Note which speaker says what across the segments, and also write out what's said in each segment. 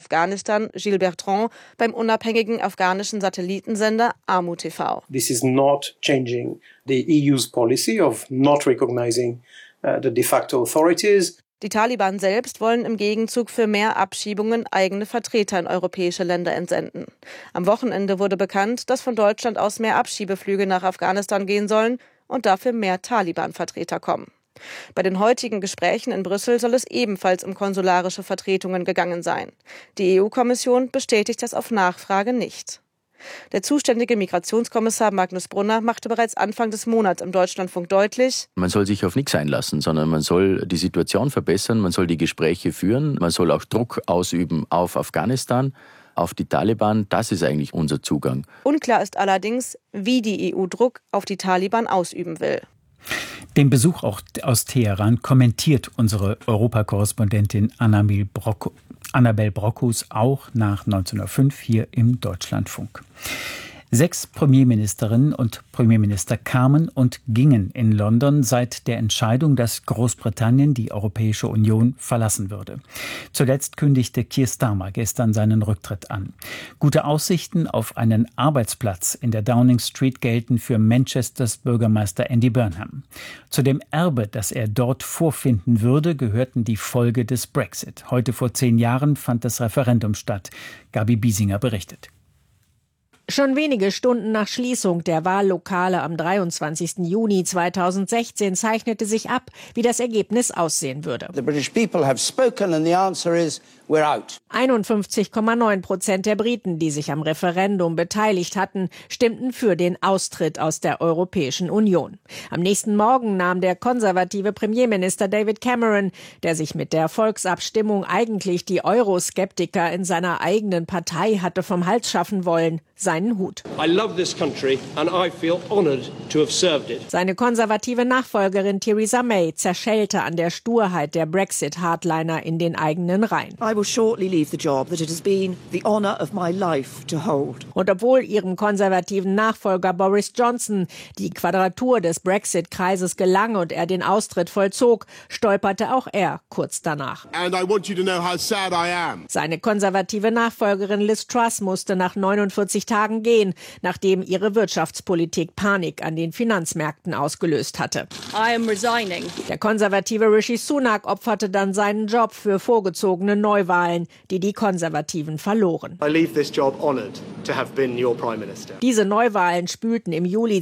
Speaker 1: Afghanistan, Gilles Bertrand, beim unabhängigen afghanischen Satellitensender Amu TV.
Speaker 2: This is not changing the EU's policy of not recognizing the de facto authorities.
Speaker 1: Die Taliban selbst wollen im Gegenzug für mehr Abschiebungen eigene Vertreter in europäische Länder entsenden. Am Wochenende wurde bekannt, dass von Deutschland aus mehr Abschiebeflüge nach Afghanistan gehen sollen und dafür mehr Taliban-Vertreter kommen. Bei den heutigen Gesprächen in Brüssel soll es ebenfalls um konsularische Vertretungen gegangen sein. Die EU-Kommission bestätigt das auf Nachfrage nicht. Der zuständige Migrationskommissar Magnus Brunner machte bereits Anfang des Monats im Deutschlandfunk deutlich:
Speaker 3: Man soll sich auf nichts einlassen, sondern man soll die Situation verbessern, man soll die Gespräche führen, man soll auch Druck ausüben auf Afghanistan, auf die Taliban. Das ist eigentlich unser Zugang.
Speaker 1: Unklar ist allerdings, wie die EU Druck auf die Taliban ausüben will.
Speaker 4: Den Besuch auch aus Teheran kommentiert unsere Europakorrespondentin Annabel Brockhus auch nach 1905 hier im Deutschlandfunk. 6 Premierministerinnen und Premierminister kamen und gingen in London seit der Entscheidung, dass Großbritannien die Europäische Union verlassen würde. Zuletzt kündigte Keir Starmer gestern seinen Rücktritt an. Gute Aussichten auf einen Arbeitsplatz in der Downing Street gelten für Manchesters Bürgermeister Andy Burnham. Zu dem Erbe, das er dort vorfinden würde, gehörten die Folge des Brexit. Heute vor 10 Jahren fand das Referendum statt. Gabi Biesinger berichtet.
Speaker 5: Schon wenige Stunden nach Schließung der Wahllokale am 23. Juni 2016 zeichnete sich ab, wie das Ergebnis aussehen würde.
Speaker 6: The British people have spoken and the answer is we're out.
Speaker 5: 51,9% der Briten, die sich am Referendum beteiligt hatten, stimmten für den Austritt aus der Europäischen Union. Am nächsten Morgen nahm der konservative Premierminister David Cameron, der sich mit der Volksabstimmung eigentlich die Euroskeptiker in seiner eigenen Partei hatte vom Hals schaffen wollen, seinen Hut.
Speaker 7: I love this country and I feel honored to have served it.
Speaker 5: Seine konservative Nachfolgerin Theresa May zerschellte an der Sturheit der Brexit-Hardliner in den eigenen Reihen.
Speaker 8: I will shortly leave the job that it has been the honor of my life to hold.
Speaker 5: Und obwohl ihrem konservativen Nachfolger Boris Johnson die Quadratur des Brexit-Kreises gelang und er den Austritt vollzog, stolperte auch er kurz danach.
Speaker 9: And I want you to know how sad I am.
Speaker 5: Seine konservative Nachfolgerin Liz Truss musste nach 49 Tagen gehen, nachdem ihre Wirtschaftspolitik Panik an den Finanzmärkten ausgelöst hatte.
Speaker 10: I am resigning.
Speaker 5: Der konservative Rishi Sunak opferte dann seinen Job für vorgezogene Neuwahlen, die die Konservativen verloren.
Speaker 11: I leave this job honored to have been your Prime Minister.
Speaker 5: Diese Neuwahlen spülten im Juli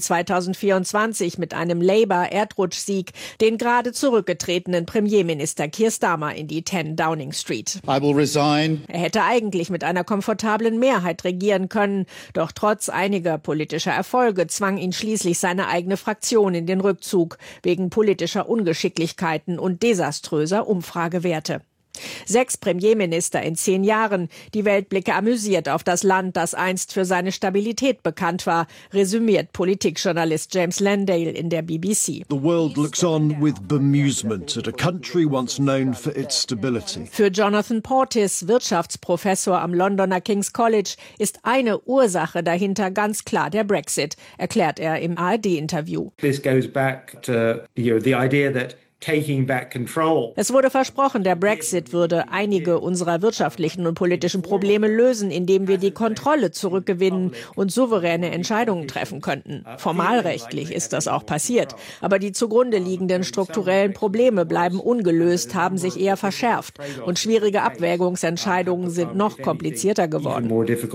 Speaker 5: 2024 mit einem Labour-Erdrutschsieg den gerade zurückgetretenen Premierminister Keir Starmer in die 10 Downing Street.
Speaker 9: I will resign.
Speaker 5: Er hätte eigentlich mit einer komfortablen Mehrheit regieren können, doch trotz einiger politischer Erfolge zwang ihn schließlich seine eigene Fraktion in den Rückzug wegen politischer Ungeschicklichkeiten und desaströser Umfragewerte. 6 Premierminister in 10 Jahren. Die Welt blicke amüsiert auf das Land, das einst für seine Stabilität bekannt war, resümiert Politikjournalist James Landale in der BBC.
Speaker 12: The world looks on with bemusement at a country once known for its stability.
Speaker 5: Für Jonathan Portis, Wirtschaftsprofessor am Londoner King's College, ist eine Ursache dahinter ganz klar der Brexit, erklärt er im ARD-Interview.
Speaker 13: This goes back to the idea that taking back control.
Speaker 5: Es wurde versprochen, der Brexit würde einige unserer wirtschaftlichen und politischen Probleme lösen, indem wir die Kontrolle zurückgewinnen und souveräne Entscheidungen treffen könnten. Formalrechtlich ist das auch passiert. Aber die zugrunde liegenden strukturellen Probleme bleiben ungelöst, haben sich eher verschärft. Und schwierige Abwägungsentscheidungen sind noch komplizierter geworden.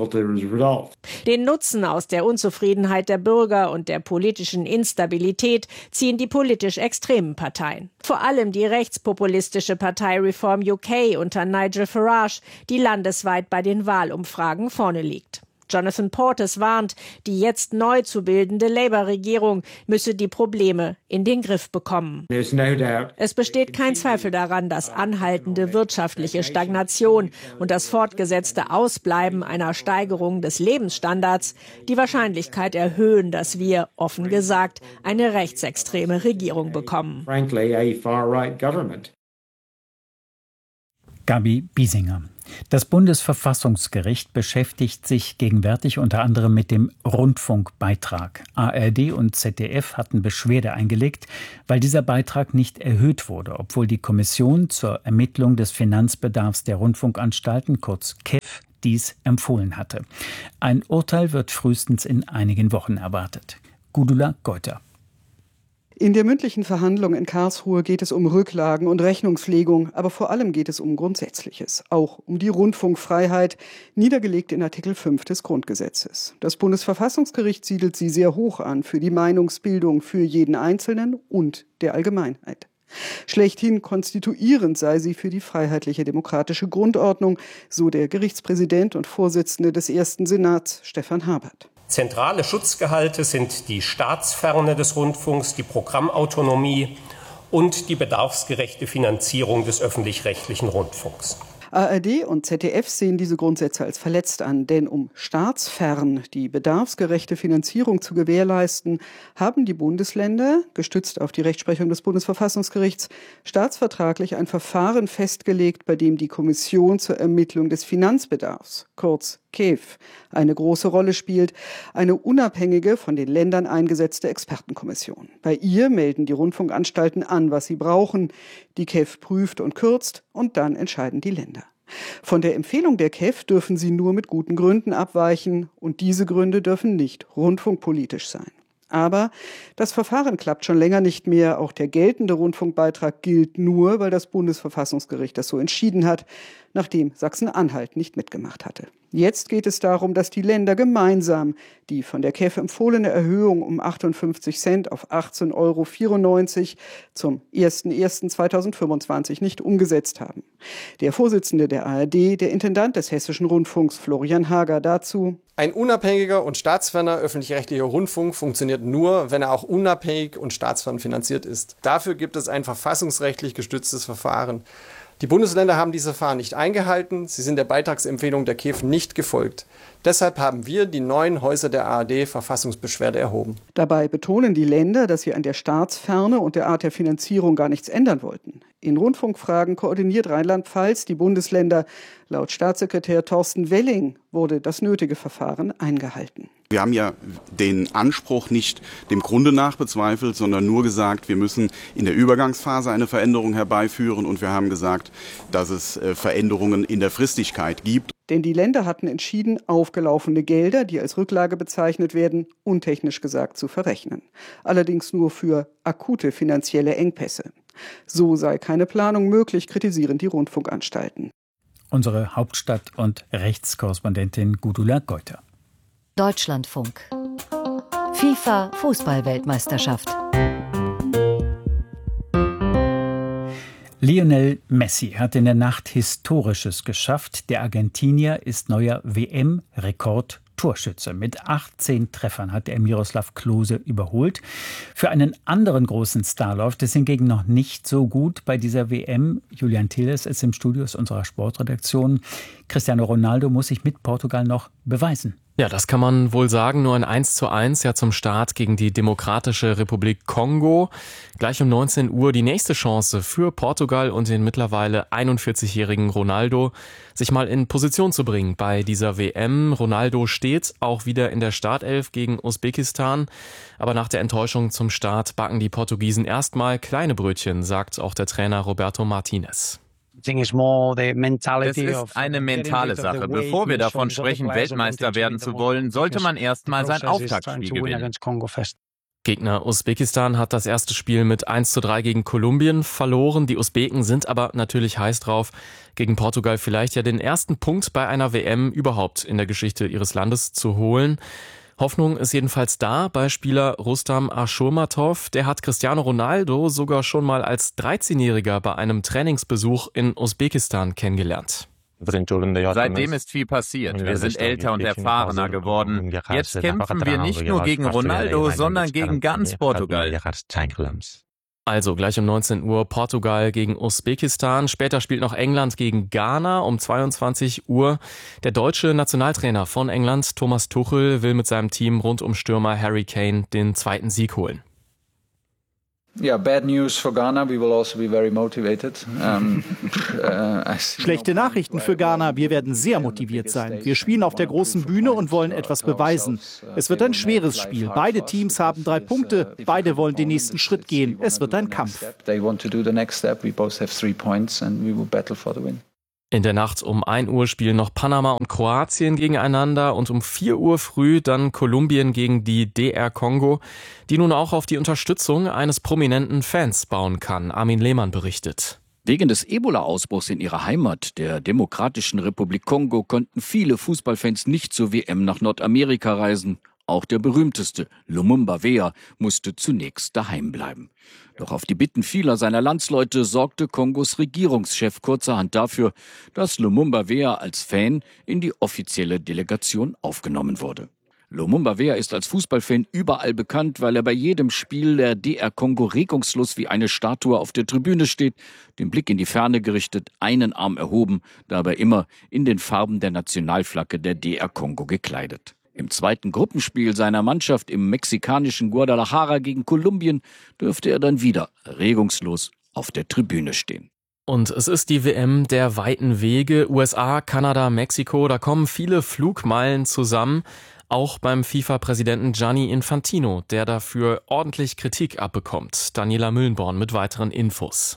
Speaker 5: Den Nutzen aus der Unzufriedenheit der Bürger und der politischen Instabilität ziehen die politisch extremen Parteien. Vor allem die rechtspopulistische Partei Reform UK unter Nigel Farage, die landesweit bei den Wahlumfragen vorne liegt. Jonathan Portis warnt, die jetzt neu zu bildende Labour-Regierung müsse die Probleme in den Griff bekommen. Es besteht kein Zweifel daran, dass anhaltende wirtschaftliche Stagnation und das fortgesetzte Ausbleiben einer Steigerung des Lebensstandards die Wahrscheinlichkeit erhöhen, dass wir, offen gesagt, eine rechtsextreme Regierung bekommen.
Speaker 4: Gabi Biesinger. Das Bundesverfassungsgericht beschäftigt sich gegenwärtig unter anderem mit dem Rundfunkbeitrag. ARD und ZDF hatten Beschwerde eingelegt, weil dieser Beitrag nicht erhöht wurde, obwohl die Kommission zur Ermittlung des Finanzbedarfs der Rundfunkanstalten, kurz KEF, dies empfohlen hatte. Ein Urteil wird frühestens in einigen Wochen erwartet. Gudula Geuter.
Speaker 10: In der mündlichen Verhandlung in Karlsruhe geht es um Rücklagen und Rechnungslegung, aber vor allem geht es um Grundsätzliches, auch um die Rundfunkfreiheit, niedergelegt in Artikel 5 des Grundgesetzes. Das Bundesverfassungsgericht siedelt sie sehr hoch an für die Meinungsbildung für jeden Einzelnen und der Allgemeinheit. Schlechthin konstituierend sei sie für die freiheitliche demokratische Grundordnung, so der Gerichtspräsident und Vorsitzende des Ersten Senats, Stefan Habert.
Speaker 14: Zentrale Schutzgehalte sind die Staatsferne des Rundfunks, die Programmautonomie und die bedarfsgerechte Finanzierung des öffentlich-rechtlichen Rundfunks.
Speaker 10: ARD und ZDF sehen diese Grundsätze als verletzt an, denn um staatsfern die bedarfsgerechte Finanzierung zu gewährleisten, haben die Bundesländer, gestützt auf die Rechtsprechung des Bundesverfassungsgerichts, staatsvertraglich ein Verfahren festgelegt, bei dem die Kommission zur Ermittlung des Finanzbedarfs, kurz KEF, eine große Rolle spielt, eine unabhängige, von den Ländern eingesetzte Expertenkommission. Bei ihr melden die Rundfunkanstalten an, was sie brauchen. Die KEF prüft und kürzt und dann entscheiden die Länder. Von der Empfehlung der KEF dürfen sie nur mit guten Gründen abweichen und diese Gründe dürfen nicht rundfunkpolitisch sein. Aber das Verfahren klappt schon länger nicht mehr. Auch der geltende Rundfunkbeitrag gilt nur, weil das Bundesverfassungsgericht das so entschieden hat, nachdem Sachsen-Anhalt nicht mitgemacht hatte. Jetzt geht es darum, dass die Länder gemeinsam die von der KEF empfohlene Erhöhung um 58 Cent auf 18,94 € zum 01.01.2025 nicht umgesetzt haben. Der Vorsitzende der ARD, der Intendant des Hessischen Rundfunks, Florian Hager, dazu:
Speaker 15: Ein unabhängiger und staatsferner öffentlich-rechtlicher Rundfunk funktioniert nur, wenn er auch unabhängig und staatsfern finanziert ist. Dafür gibt es ein verfassungsrechtlich gestütztes Verfahren. Die Bundesländer haben diese Verfahren nicht eingehalten, sie sind der Beitragsempfehlung der KEF nicht gefolgt. Deshalb haben wir, die 9 Häuser der ARD, Verfassungsbeschwerde erhoben.
Speaker 10: Dabei betonen die Länder, dass sie an der Staatsferne und der Art der Finanzierung gar nichts ändern wollten. In Rundfunkfragen koordiniert Rheinland-Pfalz die Bundesländer. Laut Staatssekretär Thorsten Welling wurde das nötige Verfahren eingehalten.
Speaker 16: Wir haben ja den Anspruch nicht dem Grunde nach bezweifelt, sondern nur gesagt, wir müssen in der Übergangsphase eine Veränderung herbeiführen. Und wir haben gesagt, dass es Veränderungen in der Fristigkeit gibt.
Speaker 10: Denn die Länder hatten entschieden, aufgelaufene Gelder, die als Rücklage bezeichnet werden, untechnisch gesagt zu verrechnen. Allerdings nur für akute finanzielle Engpässe. So sei keine Planung möglich, kritisieren die Rundfunkanstalten.
Speaker 4: Unsere Hauptstadt- und Rechtskorrespondentin Gudula Geuter.
Speaker 17: Deutschlandfunk. FIFA-Fußball-Weltmeisterschaft.
Speaker 4: Lionel Messi hat in der Nacht Historisches geschafft. Der Argentinier ist neuer WM-Rekord-Torschütze. Mit 18 Treffern hat er Miroslav Klose überholt. Für einen anderen großen Star läuft es hingegen noch nicht so gut bei dieser WM. Julian Teles ist im Studio unserer Sportredaktion. Cristiano Ronaldo muss sich mit Portugal noch beweisen.
Speaker 18: Ja, das kann man wohl sagen. Nur ein 1:1 ja zum Start gegen die Demokratische Republik Kongo. Gleich um 19 Uhr die nächste Chance für Portugal und den mittlerweile 41-jährigen Ronaldo, sich mal in Position zu bringen bei dieser WM. Ronaldo steht auch wieder in der Startelf gegen Usbekistan. Aber nach der Enttäuschung zum Start backen die Portugiesen erstmal kleine Brötchen, sagt auch der Trainer Roberto Martinez.
Speaker 19: Es ist eine mentale Sache. Bevor wir davon sprechen, Weltmeister werden zu wollen, sollte man erstmal sein Auftaktspiel gewinnen.
Speaker 18: Gegner Usbekistan hat das erste Spiel mit 1:3 gegen Kolumbien verloren. Die Usbeken sind aber natürlich heiß drauf, gegen Portugal vielleicht ja den ersten Punkt bei einer WM überhaupt in der Geschichte ihres Landes zu holen. Hoffnung ist jedenfalls da bei Spieler Rustam Ashurmatov. Der hat Cristiano Ronaldo sogar schon mal als 13-Jähriger bei einem Trainingsbesuch in Usbekistan kennengelernt.
Speaker 19: Seitdem ist viel passiert. Wir sind älter und erfahrener geworden. Jetzt kämpfen wir nicht nur gegen Ronaldo, sondern gegen ganz Portugal.
Speaker 18: Also gleich um 19 Uhr Portugal gegen Usbekistan. Später spielt noch England gegen Ghana um 22 Uhr. Der deutsche Nationaltrainer von England, Thomas Tuchel, will mit seinem Team rund um Stürmer Harry Kane den zweiten Sieg holen.
Speaker 20: bad news for Ghana. We will also be very motivated.
Speaker 21: Schlechte Nachrichten für Ghana. Wir werden sehr motiviert sein. Wir spielen auf der großen Bühne und wollen etwas beweisen. Es wird ein schweres Spiel. Beide Teams haben 3 Punkte. Beide wollen den nächsten Schritt gehen. Es wird ein Kampf.
Speaker 20: They want to do the next step. We both have 3 points and we will battle for the win.
Speaker 18: In der Nacht um 1 Uhr spielen noch Panama und Kroatien gegeneinander und um 4 Uhr früh dann Kolumbien gegen die DR Kongo, die nun auch auf die Unterstützung eines prominenten Fans bauen kann. Armin Lehmann berichtet.
Speaker 22: Wegen des Ebola-Ausbruchs in ihrer Heimat, der Demokratischen Republik Kongo, konnten viele Fußballfans nicht zur WM nach Nordamerika reisen. Auch der berühmteste, Lumumba Weah, musste zunächst daheim bleiben. Doch auf die Bitten vieler seiner Landsleute sorgte Kongos Regierungschef kurzerhand dafür, dass Lumumba Weah als Fan in die offizielle Delegation aufgenommen wurde. Lumumba Weah ist als Fußballfan überall bekannt, weil er bei jedem Spiel der DR Kongo regungslos wie eine Statue auf der Tribüne steht, den Blick in die Ferne gerichtet, einen Arm erhoben, dabei immer in den Farben der Nationalflagge der DR Kongo gekleidet. Im zweiten Gruppenspiel seiner Mannschaft im mexikanischen Guadalajara gegen Kolumbien dürfte er dann wieder regungslos auf der Tribüne stehen.
Speaker 18: Und es ist die WM der weiten Wege. USA, Kanada, Mexiko, da kommen viele Flugmeilen zusammen. Auch beim FIFA-Präsidenten Gianni Infantino, der dafür ordentlich Kritik abbekommt. Daniela Müllenborn mit weiteren Infos.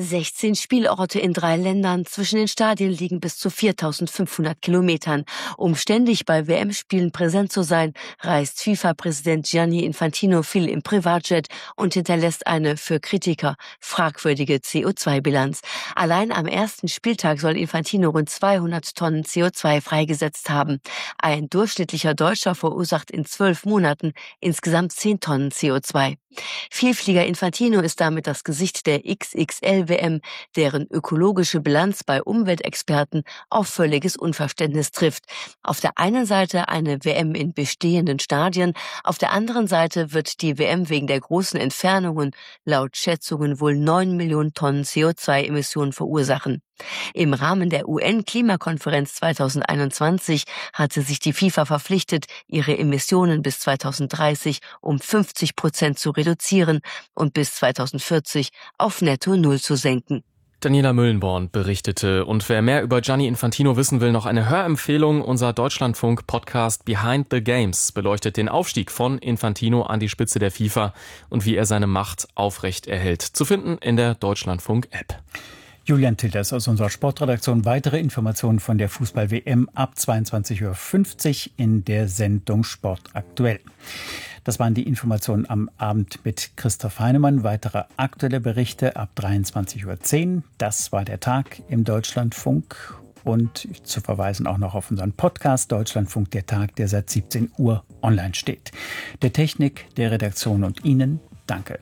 Speaker 23: 16 Spielorte in 3 Ländern. Zwischen den Stadien liegen bis zu 4.500 Kilometern. Um ständig bei WM-Spielen präsent zu sein, reist FIFA-Präsident Gianni Infantino viel im Privatjet und hinterlässt eine für Kritiker fragwürdige CO2-Bilanz. Allein am ersten Spieltag soll Infantino rund 200 Tonnen CO2 freigesetzt haben. Ein durchschnittlicher Deutscher verursacht in 12 Monaten insgesamt 10 Tonnen CO2. Vielflieger Infantino ist damit das Gesicht der XXL-WM, deren ökologische Bilanz bei Umweltexperten auf völliges Unverständnis trifft. Auf der einen Seite eine WM in bestehenden Stadien, auf der anderen Seite wird die WM wegen der großen Entfernungen laut Schätzungen wohl 9 Millionen Tonnen CO2-Emissionen verursachen. Im Rahmen der UN-Klimakonferenz 2021 hatte sich die FIFA verpflichtet, ihre Emissionen bis 2030 um 50% zu reduzieren und bis 2040 auf Netto Null zu senken.
Speaker 18: Daniela Müllenborn berichtete. Und wer mehr über Gianni Infantino wissen will, noch eine Hörempfehlung. Unser Deutschlandfunk-Podcast Behind the Games beleuchtet den Aufstieg von Infantino an die Spitze der FIFA und wie er seine Macht aufrecht erhält. Zu finden in der Deutschlandfunk-App.
Speaker 4: Julian Tilders aus unserer Sportredaktion. Weitere Informationen von der Fußball-WM ab 22.50 Uhr in der Sendung Sport aktuell. Das waren die Informationen am Abend mit Christoph Heinemann. Weitere aktuelle Berichte ab 23.10 Uhr. Das war der Tag im Deutschlandfunk. Und zu verweisen auch noch auf unseren Podcast Deutschlandfunk, der Tag, der seit 17 Uhr online steht. Der Technik, der Redaktion und Ihnen danke.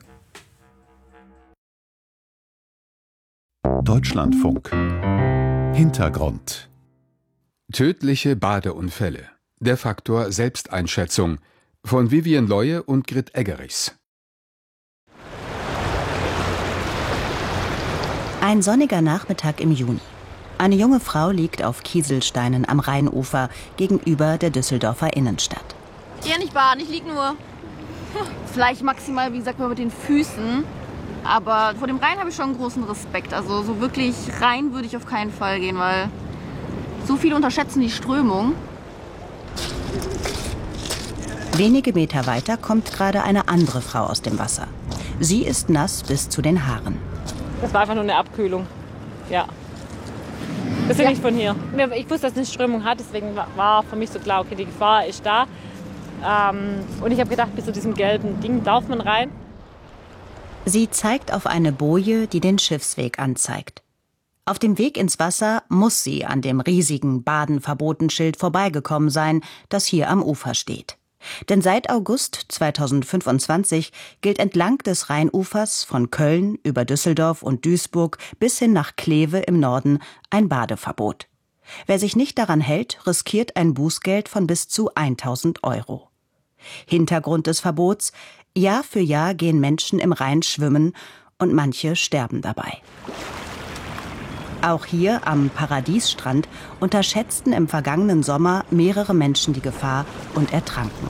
Speaker 24: Deutschlandfunk. Hintergrund. Tödliche Badeunfälle. Der Faktor Selbsteinschätzung. Von Vivian Leue und Grit Eggerichs.
Speaker 25: Ein sonniger Nachmittag im Juni. Eine junge Frau liegt auf Kieselsteinen am Rheinufer gegenüber der Düsseldorfer Innenstadt.
Speaker 26: Ich gehe nicht baden, ich lieg nur. Vielleicht maximal, wie gesagt, mal mit den Füßen. Aber vor dem Rhein habe ich schon großen Respekt. Also so wirklich rein würde ich auf keinen Fall gehen, weil so viele unterschätzen die Strömung.
Speaker 25: Wenige Meter weiter kommt gerade eine andere Frau aus dem Wasser. Sie ist nass bis zu den Haaren.
Speaker 27: Das war einfach nur eine Abkühlung. Ja. Das ist ja nicht von hier. Ich wusste, dass es eine Strömung hat, deswegen war für mich so klar, okay, die Gefahr ist da. Und ich habe gedacht, bis zu diesem gelben Ding darf man rein.
Speaker 25: Sie zeigt auf eine Boje, die den Schiffsweg anzeigt. Auf dem Weg ins Wasser muss sie an dem riesigen Baden-Verboten-Schild vorbeigekommen sein, das hier am Ufer steht. Denn seit August 2025 gilt entlang des Rheinufers von Köln über Düsseldorf und Duisburg bis hin nach Kleve im Norden ein Badeverbot. Wer sich nicht daran hält, riskiert ein Bußgeld von bis zu 1.000 €. Hintergrund des Verbots: Jahr für Jahr gehen Menschen im Rhein schwimmen und manche sterben dabei. Auch hier am Paradiesstrand unterschätzten im vergangenen Sommer mehrere Menschen die Gefahr und ertranken.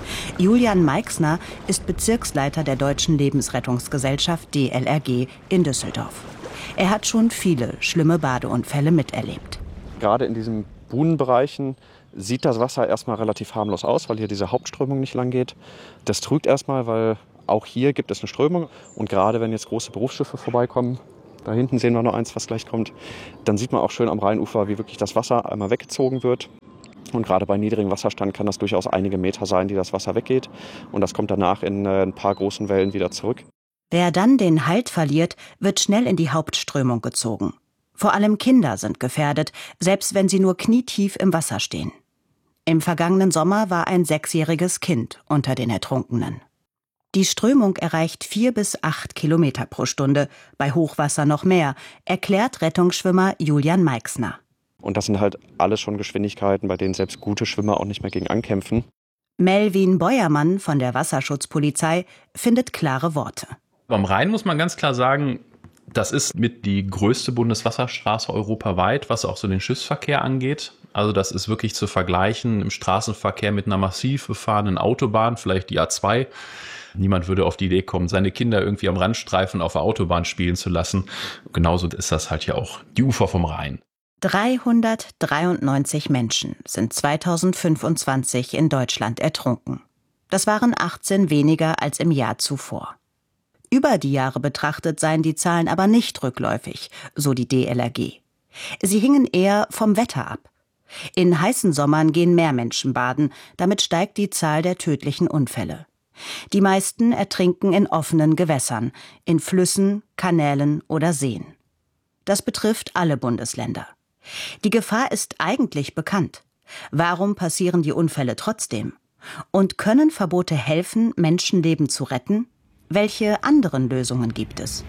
Speaker 25: Julian Meixner ist Bezirksleiter der Deutschen Lebensrettungsgesellschaft DLRG in Düsseldorf. Er hat schon viele schlimme Badeunfälle miterlebt.
Speaker 1: Gerade in diesen Buhnenbereichen sieht das Wasser erstmal relativ harmlos aus, weil hier diese Hauptströmung nicht lang geht. Das trügt erstmal, weil auch hier gibt es eine Strömung. Und gerade wenn jetzt große Berufsschiffe vorbeikommen, da hinten sehen wir noch eins, was gleich kommt, dann sieht man auch schön am Rheinufer, wie wirklich das Wasser einmal weggezogen wird. Und gerade bei niedrigem Wasserstand kann das durchaus einige Meter sein, die das Wasser weggeht. Und das kommt danach in ein paar großen Wellen wieder zurück.
Speaker 25: Wer dann den Halt verliert, wird schnell in die Hauptströmung gezogen. Vor allem Kinder sind gefährdet, selbst wenn sie nur knietief im Wasser stehen. Im vergangenen Sommer war ein 6-jähriges Kind unter den Ertrunkenen. Die Strömung erreicht 4 bis 8 Kilometer pro Stunde, bei Hochwasser noch mehr, erklärt Rettungsschwimmer Julian Meixner.
Speaker 1: Und das sind halt alles schon Geschwindigkeiten, bei denen selbst gute Schwimmer auch nicht mehr gegen ankämpfen.
Speaker 25: Melvin Beuermann von der Wasserschutzpolizei findet klare Worte.
Speaker 2: Beim Rhein muss man ganz klar sagen, das ist mit die größte Bundeswasserstraße europaweit, was auch so den Schiffsverkehr angeht. Also das ist wirklich zu vergleichen im Straßenverkehr mit einer massiv befahrenen Autobahn, vielleicht die A2. Niemand würde auf die Idee kommen, seine Kinder irgendwie am Randstreifen auf der Autobahn spielen zu lassen. Genauso ist das halt ja auch die Ufer vom Rhein.
Speaker 25: 393 Menschen sind 2025 in Deutschland ertrunken. Das waren 18 weniger als im Jahr zuvor. Über die Jahre betrachtet seien die Zahlen aber nicht rückläufig, so die DLRG. Sie hingen eher vom Wetter ab. In heißen Sommern gehen mehr Menschen baden, damit steigt die Zahl der tödlichen Unfälle. Die meisten ertrinken in offenen Gewässern, in Flüssen, Kanälen oder Seen. Das betrifft alle Bundesländer. Die Gefahr ist eigentlich bekannt. Warum passieren die Unfälle trotzdem? Und können Verbote helfen, Menschenleben zu retten? Welche anderen Lösungen gibt es?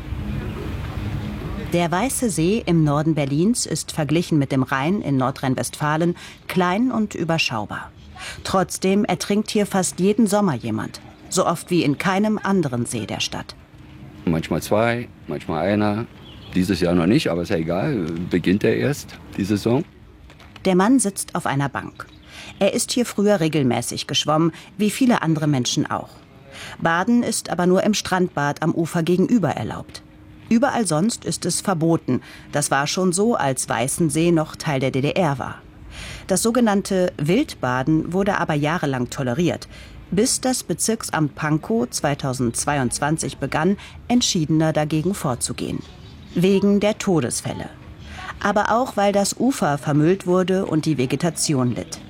Speaker 25: Der Weiße See im Norden Berlins ist verglichen mit dem Rhein in Nordrhein-Westfalen klein und überschaubar. Trotzdem ertrinkt hier fast jeden Sommer jemand, so oft wie in keinem anderen See der Stadt.
Speaker 3: Manchmal 2, manchmal einer. Dieses Jahr noch nicht, aber ist ja egal, beginnt er erst, die Saison.
Speaker 25: Der Mann sitzt auf einer Bank. Er ist hier früher regelmäßig geschwommen, wie viele andere Menschen auch. Baden ist aber nur im Strandbad am Ufer gegenüber erlaubt. Überall sonst ist es verboten. Das war schon so, als Weißensee noch Teil der DDR war. Das sogenannte Wildbaden wurde aber jahrelang toleriert, bis das Bezirksamt Pankow 2022 begann, entschiedener dagegen vorzugehen. Wegen der Todesfälle. Aber auch, weil das Ufer vermüllt wurde und die Vegetation litt.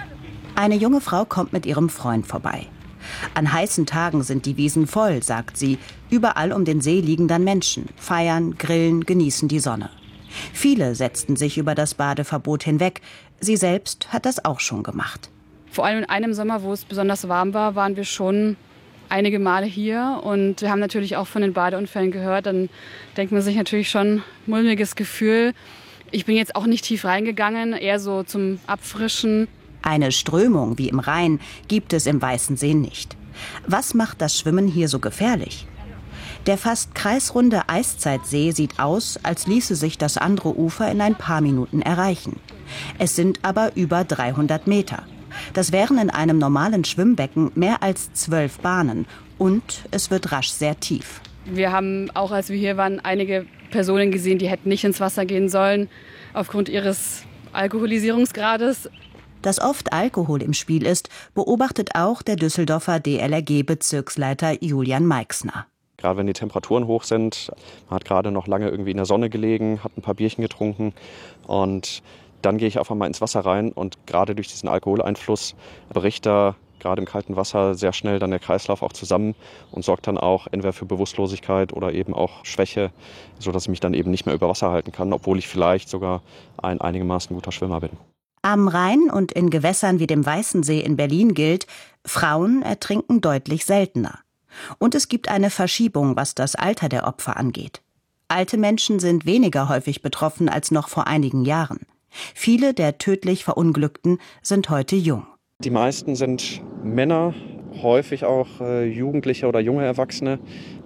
Speaker 25: Eine junge Frau kommt mit ihrem Freund vorbei. An heißen Tagen sind die Wiesen voll, sagt sie. Überall um den See liegen dann Menschen, feiern, grillen, genießen die Sonne. Viele setzten sich über das Badeverbot hinweg. Sie selbst hat das auch schon gemacht.
Speaker 6: Vor allem in einem Sommer, wo es besonders warm war, waren wir schon einige Male hier. Und wir haben natürlich auch von den Badeunfällen gehört. Dann denkt man sich natürlich schon, mulmiges Gefühl. Ich bin jetzt auch nicht tief reingegangen, eher so zum Abfrischen.
Speaker 25: Eine Strömung wie im Rhein gibt es im Weißen See nicht. Was macht das Schwimmen hier so gefährlich? Der fast kreisrunde Eiszeitsee sieht aus, als ließe sich das andere Ufer in ein paar Minuten erreichen. Es sind aber über 300 Meter. Das wären in einem normalen Schwimmbecken mehr als 12 Bahnen. Und es wird rasch sehr tief.
Speaker 6: Wir haben auch, als wir hier waren, einige Personen gesehen, die hätten nicht ins Wasser gehen sollen, aufgrund ihres Alkoholisierungsgrades.
Speaker 25: Dass oft Alkohol im Spiel ist, beobachtet auch der Düsseldorfer DLRG-Bezirksleiter Julian Meixner.
Speaker 1: Gerade wenn die Temperaturen hoch sind, man hat gerade noch lange irgendwie in der Sonne gelegen, hat ein paar Bierchen getrunken und dann gehe ich einfach mal ins Wasser rein und gerade durch diesen Alkoholeinfluss bricht da gerade im kalten Wasser sehr schnell dann der Kreislauf auch zusammen und sorgt dann auch entweder für Bewusstlosigkeit oder eben auch Schwäche, sodass ich mich dann eben nicht mehr über Wasser halten kann, obwohl ich vielleicht sogar ein einigermaßen guter Schwimmer bin.
Speaker 25: Am Rhein und in Gewässern wie dem Weißen See in Berlin gilt, Frauen ertrinken deutlich seltener. Und es gibt eine Verschiebung, was das Alter der Opfer angeht. Alte Menschen sind weniger häufig betroffen als noch vor einigen Jahren. Viele der tödlich Verunglückten sind heute jung.
Speaker 1: Die meisten sind Männer, häufig auch Jugendliche oder junge Erwachsene,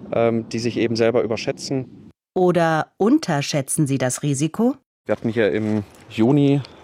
Speaker 1: die sich eben selber überschätzen.
Speaker 25: Oder unterschätzen sie das Risiko?
Speaker 1: Wir hatten hier im Juni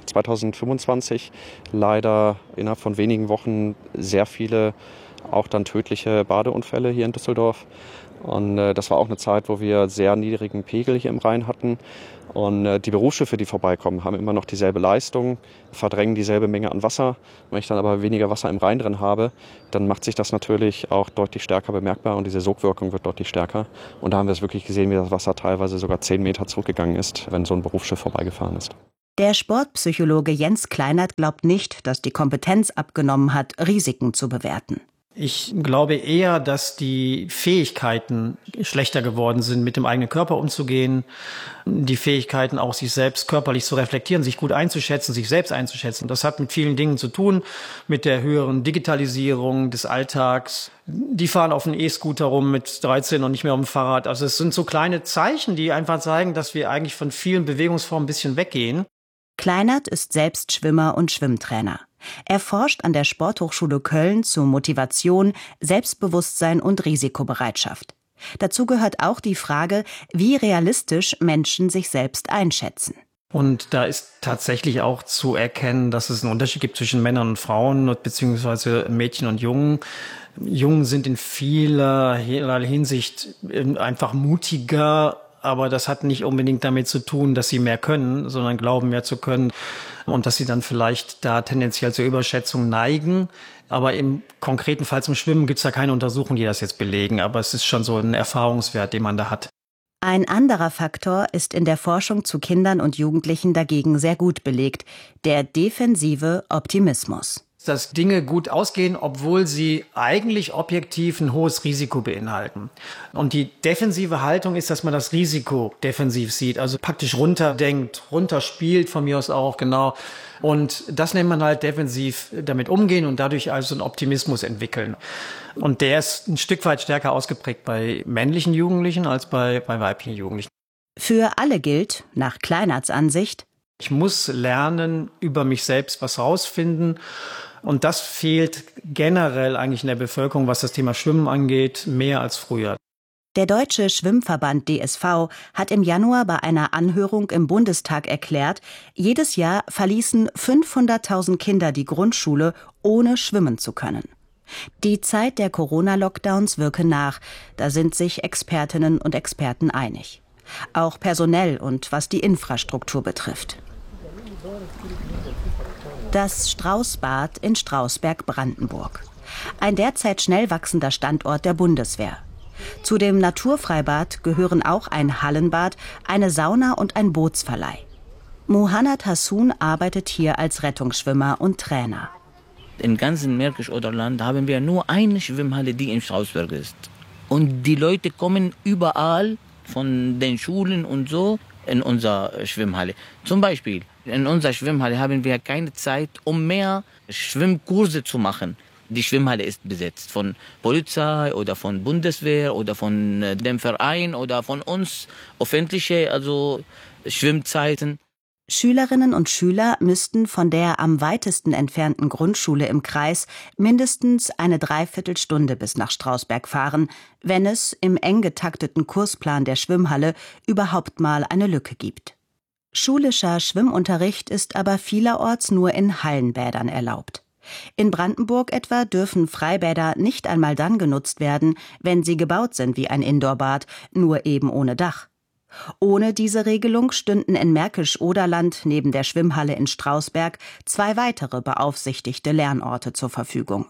Speaker 1: 2025 leider innerhalb von wenigen Wochen sehr viele auch dann tödliche Badeunfälle hier in Düsseldorf. Und das war auch eine Zeit, wo wir sehr niedrigen Pegel hier im Rhein hatten. Und die Berufsschiffe, die vorbeikommen, haben immer noch dieselbe Leistung, verdrängen dieselbe Menge an Wasser. Wenn ich dann aber weniger Wasser im Rhein drin habe, dann macht sich das natürlich auch deutlich stärker bemerkbar und diese Sogwirkung wird deutlich stärker. Und da haben wir es wirklich gesehen, wie das Wasser teilweise sogar 10 Meter zurückgegangen ist, wenn so ein Berufsschiff vorbeigefahren ist.
Speaker 25: Der Sportpsychologe Jens Kleinert glaubt nicht, dass die Kompetenz abgenommen hat, Risiken zu bewerten.
Speaker 5: Ich glaube eher, dass die Fähigkeiten schlechter geworden sind, mit dem eigenen Körper umzugehen, die Fähigkeiten auch sich selbst körperlich zu reflektieren, sich gut einzuschätzen, sich selbst einzuschätzen. Das hat mit vielen Dingen zu tun, mit der höheren Digitalisierung des Alltags. Die fahren auf einem E-Scooter rum mit 13 und nicht mehr auf dem Fahrrad. Also es sind so kleine Zeichen, die einfach zeigen, dass wir eigentlich von vielen Bewegungsformen ein bisschen weggehen.
Speaker 25: Kleinert ist selbst Schwimmer und Schwimmtrainer. Er forscht an der Sporthochschule Köln zu Motivation, Selbstbewusstsein und Risikobereitschaft. Dazu gehört auch die Frage, wie realistisch Menschen sich selbst einschätzen.
Speaker 5: Und da ist tatsächlich auch zu erkennen, dass es einen Unterschied gibt zwischen Männern und Frauen, beziehungsweise Mädchen und Jungen. Jungen sind in vielerlei Hinsicht einfach mutiger, aber das hat nicht unbedingt damit zu tun, dass sie mehr können, sondern glauben mehr zu können und dass sie dann vielleicht da tendenziell zur Überschätzung neigen. Aber im konkreten Fall zum Schwimmen gibt es da keine Untersuchungen, die das jetzt belegen, aber es ist schon so ein Erfahrungswert, den man da hat.
Speaker 25: Ein anderer Faktor ist in der Forschung zu Kindern und Jugendlichen dagegen sehr gut belegt, der defensive Optimismus.
Speaker 5: Dass Dinge gut ausgehen, obwohl sie eigentlich objektiv ein hohes Risiko beinhalten. Und die defensive Haltung ist, dass man das Risiko defensiv sieht, also praktisch runterdenkt, runterspielt von mir aus auch, genau. Und das nennt man halt defensiv damit umgehen und dadurch also einen Optimismus entwickeln. Und der ist ein Stück weit stärker ausgeprägt bei männlichen Jugendlichen als bei weiblichen Jugendlichen.
Speaker 25: Für alle gilt, nach Kleinerts Ansicht,
Speaker 5: ich muss lernen, über mich selbst was rausfinden. Und das fehlt generell eigentlich in der Bevölkerung, was das Thema Schwimmen angeht, mehr als früher.
Speaker 25: Der Deutsche Schwimmverband DSV hat im Januar bei einer Anhörung im Bundestag erklärt, jedes Jahr verließen 500.000 Kinder die Grundschule, ohne schwimmen zu können. Die Zeit der Corona-Lockdowns wirke nach, da sind sich Expertinnen und Experten einig. Auch personell und was die Infrastruktur betrifft. Das Straußbad in Strausberg-Brandenburg. Ein derzeit schnell wachsender Standort der Bundeswehr. Zu dem Naturfreibad gehören auch ein Hallenbad, eine Sauna und ein Bootsverleih. Muhannad Hassun arbeitet hier als Rettungsschwimmer und Trainer.
Speaker 7: Im ganzen Märkisch-Oderland haben wir nur eine Schwimmhalle, die in Strausberg ist. Und die Leute kommen überall, von den Schulen und so, in unsere Schwimmhalle. Zum Beispiel, in unserer Schwimmhalle haben wir keine Zeit, um mehr Schwimmkurse zu machen. Die Schwimmhalle ist besetzt von Polizei oder von Bundeswehr oder von dem Verein oder von uns, öffentliche, also Schwimmzeiten.
Speaker 25: Schülerinnen und Schüler müssten von der am weitesten entfernten Grundschule im Kreis mindestens eine Dreiviertelstunde bis nach Strausberg fahren, wenn es im eng getakteten Kursplan der Schwimmhalle überhaupt mal eine Lücke gibt. Schulischer Schwimmunterricht ist aber vielerorts nur in Hallenbädern erlaubt. In Brandenburg etwa dürfen Freibäder nicht einmal dann genutzt werden, wenn sie gebaut sind wie ein Indoorbad, nur eben ohne Dach. Ohne diese Regelung stünden in Märkisch-Oderland neben der Schwimmhalle in Strausberg 2 weitere beaufsichtigte Lernorte zur Verfügung.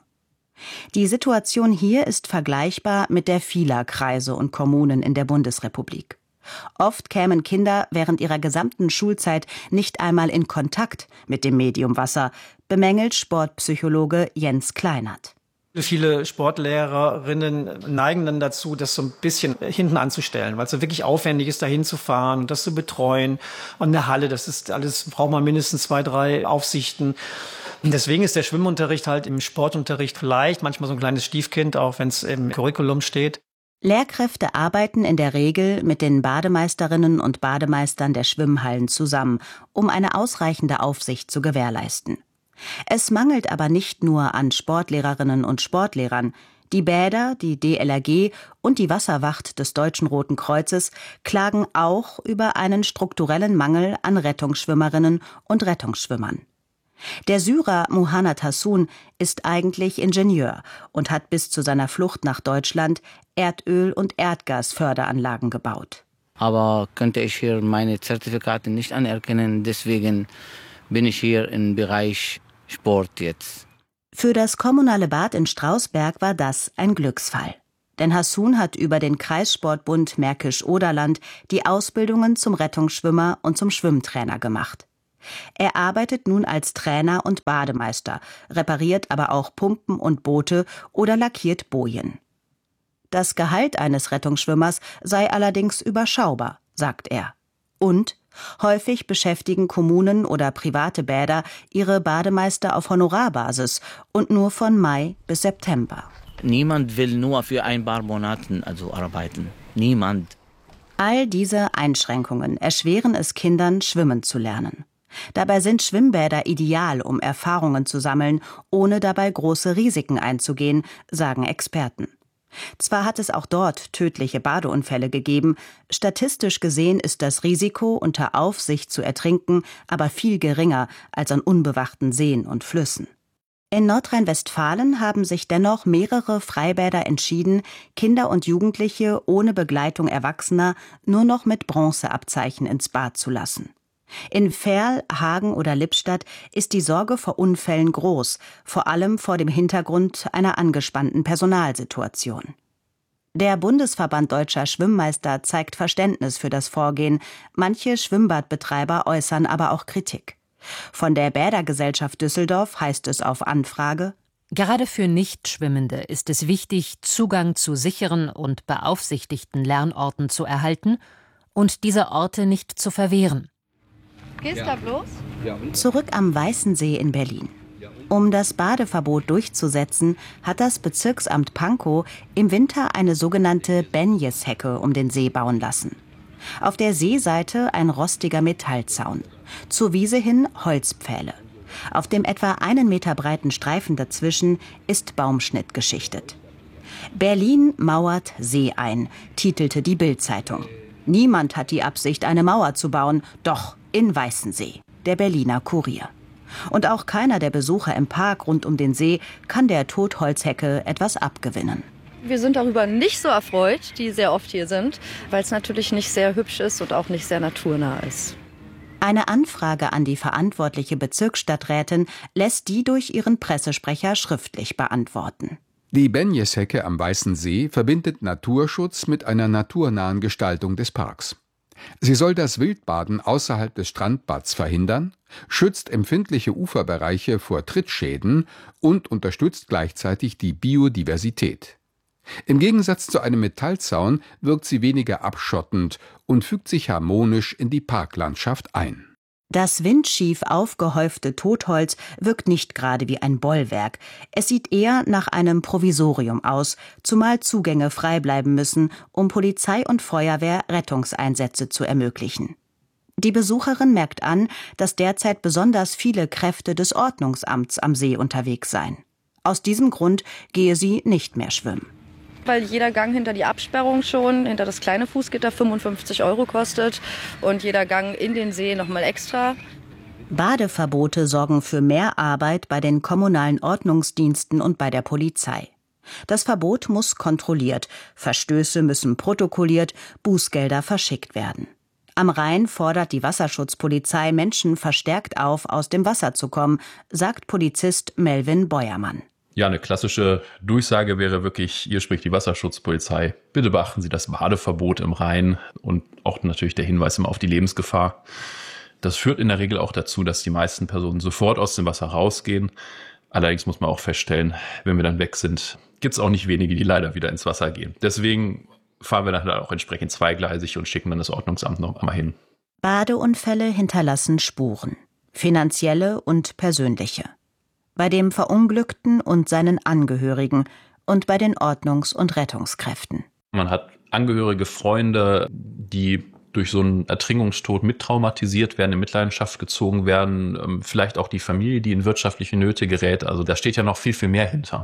Speaker 25: Die Situation hier ist vergleichbar mit der vieler Kreise und Kommunen in der Bundesrepublik. Oft kämen Kinder während ihrer gesamten Schulzeit nicht einmal in Kontakt mit dem Medium Wasser, bemängelt Sportpsychologe Jens Kleinert.
Speaker 5: Viele Sportlehrerinnen neigen dann dazu, das so ein bisschen hinten anzustellen, weil es so wirklich aufwendig ist, da hinzufahren und das zu betreuen. Und eine Halle, das ist alles, braucht man mindestens 2, 3 Aufsichten. Und deswegen ist der Schwimmunterricht halt im Sportunterricht vielleicht manchmal so ein kleines Stiefkind, auch wenn es im Curriculum steht.
Speaker 25: Lehrkräfte arbeiten in der Regel mit den Bademeisterinnen und Bademeistern der Schwimmhallen zusammen, um eine ausreichende Aufsicht zu gewährleisten. Es mangelt aber nicht nur an Sportlehrerinnen und Sportlehrern. Die Bäder, die DLRG und die Wasserwacht des Deutschen Roten Kreuzes klagen auch über einen strukturellen Mangel an Rettungsschwimmerinnen und Rettungsschwimmern. Der Syrer Muhannad Hassun ist eigentlich Ingenieur und hat bis zu seiner Flucht nach Deutschland Erdöl- und Erdgasförderanlagen gebaut.
Speaker 7: Aber könnte ich hier meine Zertifikate nicht anerkennen, deswegen bin ich hier im Bereich Sport jetzt.
Speaker 25: Für das kommunale Bad in Strausberg war das ein Glücksfall. Denn Hassun hat über den Kreissportbund Märkisch-Oderland die Ausbildungen zum Rettungsschwimmer und zum Schwimmtrainer gemacht. Er arbeitet nun als Trainer und Bademeister, repariert aber auch Pumpen und Boote oder lackiert Bojen. Das Gehalt eines Rettungsschwimmers sei allerdings überschaubar, sagt er. Und häufig beschäftigen Kommunen oder private Bäder ihre Bademeister auf Honorarbasis und nur von Mai bis September.
Speaker 7: Niemand will nur für ein paar Monate arbeiten. Niemand.
Speaker 25: All diese Einschränkungen erschweren es Kindern, schwimmen zu lernen. Dabei sind Schwimmbäder ideal, um Erfahrungen zu sammeln, ohne dabei große Risiken einzugehen, sagen Experten. Zwar hat es auch dort tödliche Badeunfälle gegeben, statistisch gesehen ist das Risiko, unter Aufsicht zu ertrinken, aber viel geringer als an unbewachten Seen und Flüssen. In Nordrhein-Westfalen haben sich dennoch mehrere Freibäder entschieden, Kinder und Jugendliche ohne Begleitung Erwachsener nur noch mit Bronzeabzeichen ins Bad zu lassen. In Verl, Hagen oder Lippstadt ist die Sorge vor Unfällen groß, vor allem vor dem Hintergrund einer angespannten Personalsituation. Der Bundesverband Deutscher Schwimmmeister zeigt Verständnis für das Vorgehen, manche Schwimmbadbetreiber äußern aber auch Kritik. Von der Bädergesellschaft Düsseldorf heißt es auf Anfrage:
Speaker 8: Gerade für Nichtschwimmende ist es wichtig, Zugang zu sicheren und beaufsichtigten Lernorten zu erhalten und diese Orte nicht zu verwehren.
Speaker 26: Gehst da bloß?
Speaker 25: Zurück am Weißensee in Berlin. Um das Badeverbot durchzusetzen, hat das Bezirksamt Pankow im Winter eine sogenannte Benjeshecke um den See bauen lassen. Auf der Seeseite ein rostiger Metallzaun. Zur Wiese hin Holzpfähle. Auf dem etwa 1 Meter breiten Streifen dazwischen ist Baumschnitt geschichtet. Berlin mauert See ein, titelte die Bild-Zeitung. Niemand hat die Absicht, eine Mauer zu bauen, doch in Weißensee, der Berliner Kurier. Und auch keiner der Besucher im Park rund um den See kann der Totholzhecke etwas abgewinnen.
Speaker 9: Wir sind darüber nicht so erfreut, die sehr oft hier sind, weil es natürlich nicht sehr hübsch ist und auch nicht sehr naturnah ist.
Speaker 25: Eine Anfrage an die verantwortliche Bezirksstadträtin lässt die durch ihren Pressesprecher schriftlich beantworten.
Speaker 24: Die Benjeshecke am Weißen See verbindet Naturschutz mit einer naturnahen Gestaltung des Parks. Sie soll das Wildbaden außerhalb des Strandbads verhindern, schützt empfindliche Uferbereiche vor Trittschäden und unterstützt gleichzeitig die Biodiversität. Im Gegensatz zu einem Metallzaun wirkt sie weniger abschottend und fügt sich harmonisch in die Parklandschaft ein.
Speaker 25: Das windschief aufgehäufte Totholz wirkt nicht gerade wie ein Bollwerk. Es sieht eher nach einem Provisorium aus, zumal Zugänge frei bleiben müssen, um Polizei und Feuerwehr Rettungseinsätze zu ermöglichen. Die Besucherin merkt an, dass derzeit besonders viele Kräfte des Ordnungsamts am See unterwegs seien. Aus diesem Grund gehe sie nicht mehr schwimmen.
Speaker 9: Weil jeder Gang hinter die Absperrung schon, hinter das kleine Fußgitter 55 € kostet und jeder Gang in den See nochmal extra.
Speaker 25: Badeverbote sorgen für mehr Arbeit bei den kommunalen Ordnungsdiensten und bei der Polizei. Das Verbot muss kontrolliert, Verstöße müssen protokolliert, Bußgelder verschickt werden. Am Rhein fordert die Wasserschutzpolizei Menschen verstärkt auf, aus dem Wasser zu kommen, sagt Polizist Melvin Beuermann.
Speaker 2: Ja, eine klassische Durchsage wäre wirklich, hier spricht die Wasserschutzpolizei. Bitte beachten Sie das Badeverbot im Rhein und auch natürlich der Hinweis immer auf die Lebensgefahr. Das führt in der Regel auch dazu, dass die meisten Personen sofort aus dem Wasser rausgehen. Allerdings muss man auch feststellen, wenn wir dann weg sind, gibt es auch nicht wenige, die leider wieder ins Wasser gehen. Deswegen fahren wir dann auch entsprechend zweigleisig und schicken dann das Ordnungsamt noch einmal hin.
Speaker 25: Badeunfälle hinterlassen Spuren, finanzielle und persönliche. Bei dem Verunglückten und seinen Angehörigen und bei den Ordnungs- und Rettungskräften.
Speaker 2: Man hat Angehörige, Freunde, die durch so einen Ertrinkungstod mittraumatisiert werden, in Mitleidenschaft gezogen werden, vielleicht auch die Familie, die in wirtschaftliche Nöte gerät. Also da steht ja noch viel, viel mehr hinter.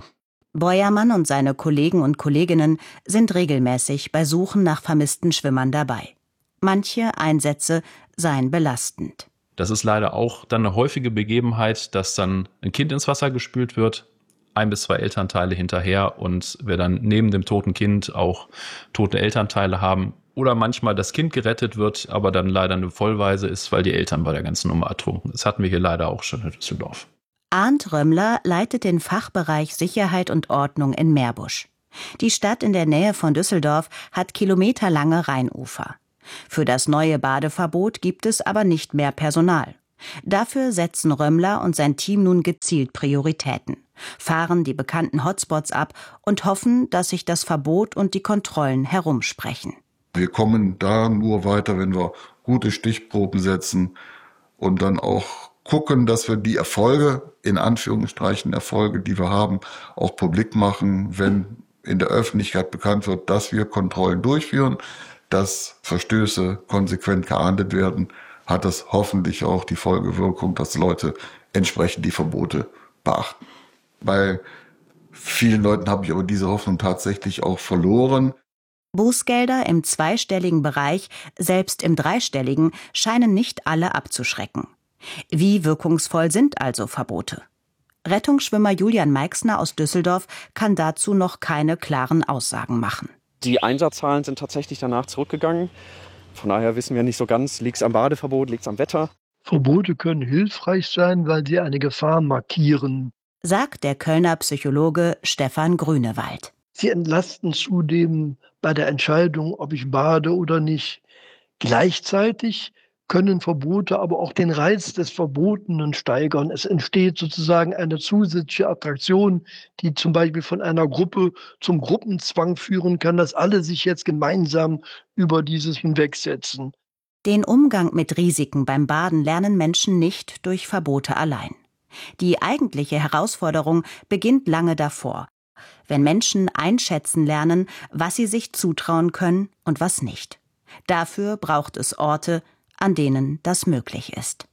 Speaker 25: Beuermann und seine Kollegen und Kolleginnen sind regelmäßig bei Suchen nach vermissten Schwimmern dabei. Manche Einsätze seien belastend.
Speaker 2: Das ist leider auch dann eine häufige Begebenheit, dass dann ein Kind ins Wasser gespült wird, 1 bis 2 Elternteile hinterher, und wir dann neben dem toten Kind auch tote Elternteile haben. Oder manchmal das Kind gerettet wird, aber dann leider eine Vollwaise ist, weil die Eltern bei der ganzen Nummer ertrunken. Das hatten wir hier leider auch schon in Düsseldorf.
Speaker 25: Arndt Römmler leitet den Fachbereich Sicherheit und Ordnung in Meerbusch. Die Stadt in der Nähe von Düsseldorf hat kilometerlange Rheinufer. Für das neue Badeverbot gibt es aber nicht mehr Personal. Dafür setzen Römmler und sein Team nun gezielt Prioritäten, fahren die bekannten Hotspots ab und hoffen, dass sich das Verbot und die Kontrollen herumsprechen.
Speaker 10: Wir kommen da nur weiter, wenn wir gute Stichproben setzen und dann auch gucken, dass wir die Erfolge, in Anführungsstrichen Erfolge, die wir haben, auch publik machen, wenn in der Öffentlichkeit bekannt wird, dass wir Kontrollen durchführen, dass Verstöße konsequent geahndet werden, hat das hoffentlich auch die Folgewirkung, dass Leute entsprechend die Verbote beachten. Bei vielen Leuten habe ich aber diese Hoffnung tatsächlich auch verloren.
Speaker 25: Bußgelder im zweistelligen Bereich, selbst im dreistelligen, scheinen nicht alle abzuschrecken. Wie wirkungsvoll sind also Verbote? Rettungsschwimmer Julian Meixner aus Düsseldorf kann dazu noch keine klaren Aussagen machen.
Speaker 1: Die Einsatzzahlen sind tatsächlich danach zurückgegangen. Von daher wissen wir nicht so ganz, liegt es am Badeverbot, liegt es am Wetter.
Speaker 11: Verbote können hilfreich sein, weil sie eine Gefahr markieren,
Speaker 25: sagt der Kölner Psychologe Stefan Grünewald.
Speaker 11: Sie entlasten zudem bei der Entscheidung, ob ich bade oder nicht. Gleichzeitig können Verbote aber auch den Reiz des Verbotenen steigern. Es entsteht sozusagen eine zusätzliche Attraktion, die zum Beispiel von einer Gruppe zum Gruppenzwang führen kann, dass alle sich jetzt gemeinsam über dieses hinwegsetzen.
Speaker 25: Den Umgang mit Risiken beim Baden lernen Menschen nicht durch Verbote allein. Die eigentliche Herausforderung beginnt lange davor, wenn Menschen einschätzen lernen, was sie sich zutrauen können und was nicht. Dafür braucht es Orte, an denen das möglich ist.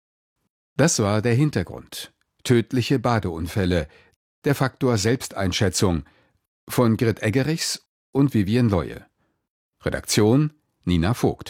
Speaker 24: Das war der Hintergrund. Tödliche Badeunfälle. Der Faktor Selbsteinschätzung. Von Grit Eggerichs und Vivien Leue. Redaktion Nina Vogt.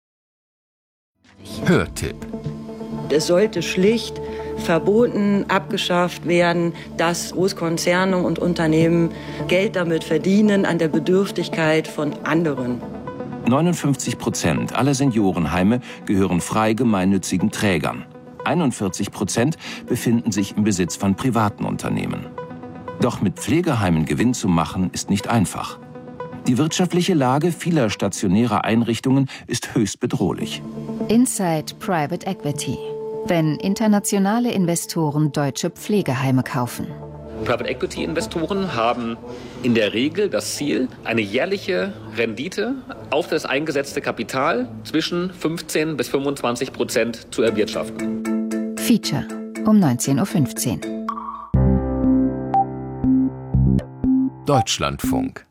Speaker 12: Hörtipp.
Speaker 13: Es sollte schlicht verboten, abgeschafft werden, dass Großkonzerne und Unternehmen Geld damit verdienen an der Bedürftigkeit von anderen.
Speaker 12: 59% aller Seniorenheime gehören frei gemeinnützigen Trägern. 41% befinden sich im Besitz von privaten Unternehmen. Doch mit Pflegeheimen Gewinn zu machen, ist nicht einfach. Die wirtschaftliche Lage vieler stationärer Einrichtungen ist höchst bedrohlich.
Speaker 17: Inside Private Equity. Wenn internationale Investoren deutsche Pflegeheime kaufen.
Speaker 14: Private Equity Investoren haben in der Regel das Ziel, eine jährliche Rendite auf das eingesetzte Kapital zwischen 15% bis 25% zu erwirtschaften.
Speaker 17: Feature um 19:15 Uhr.
Speaker 12: Deutschlandfunk.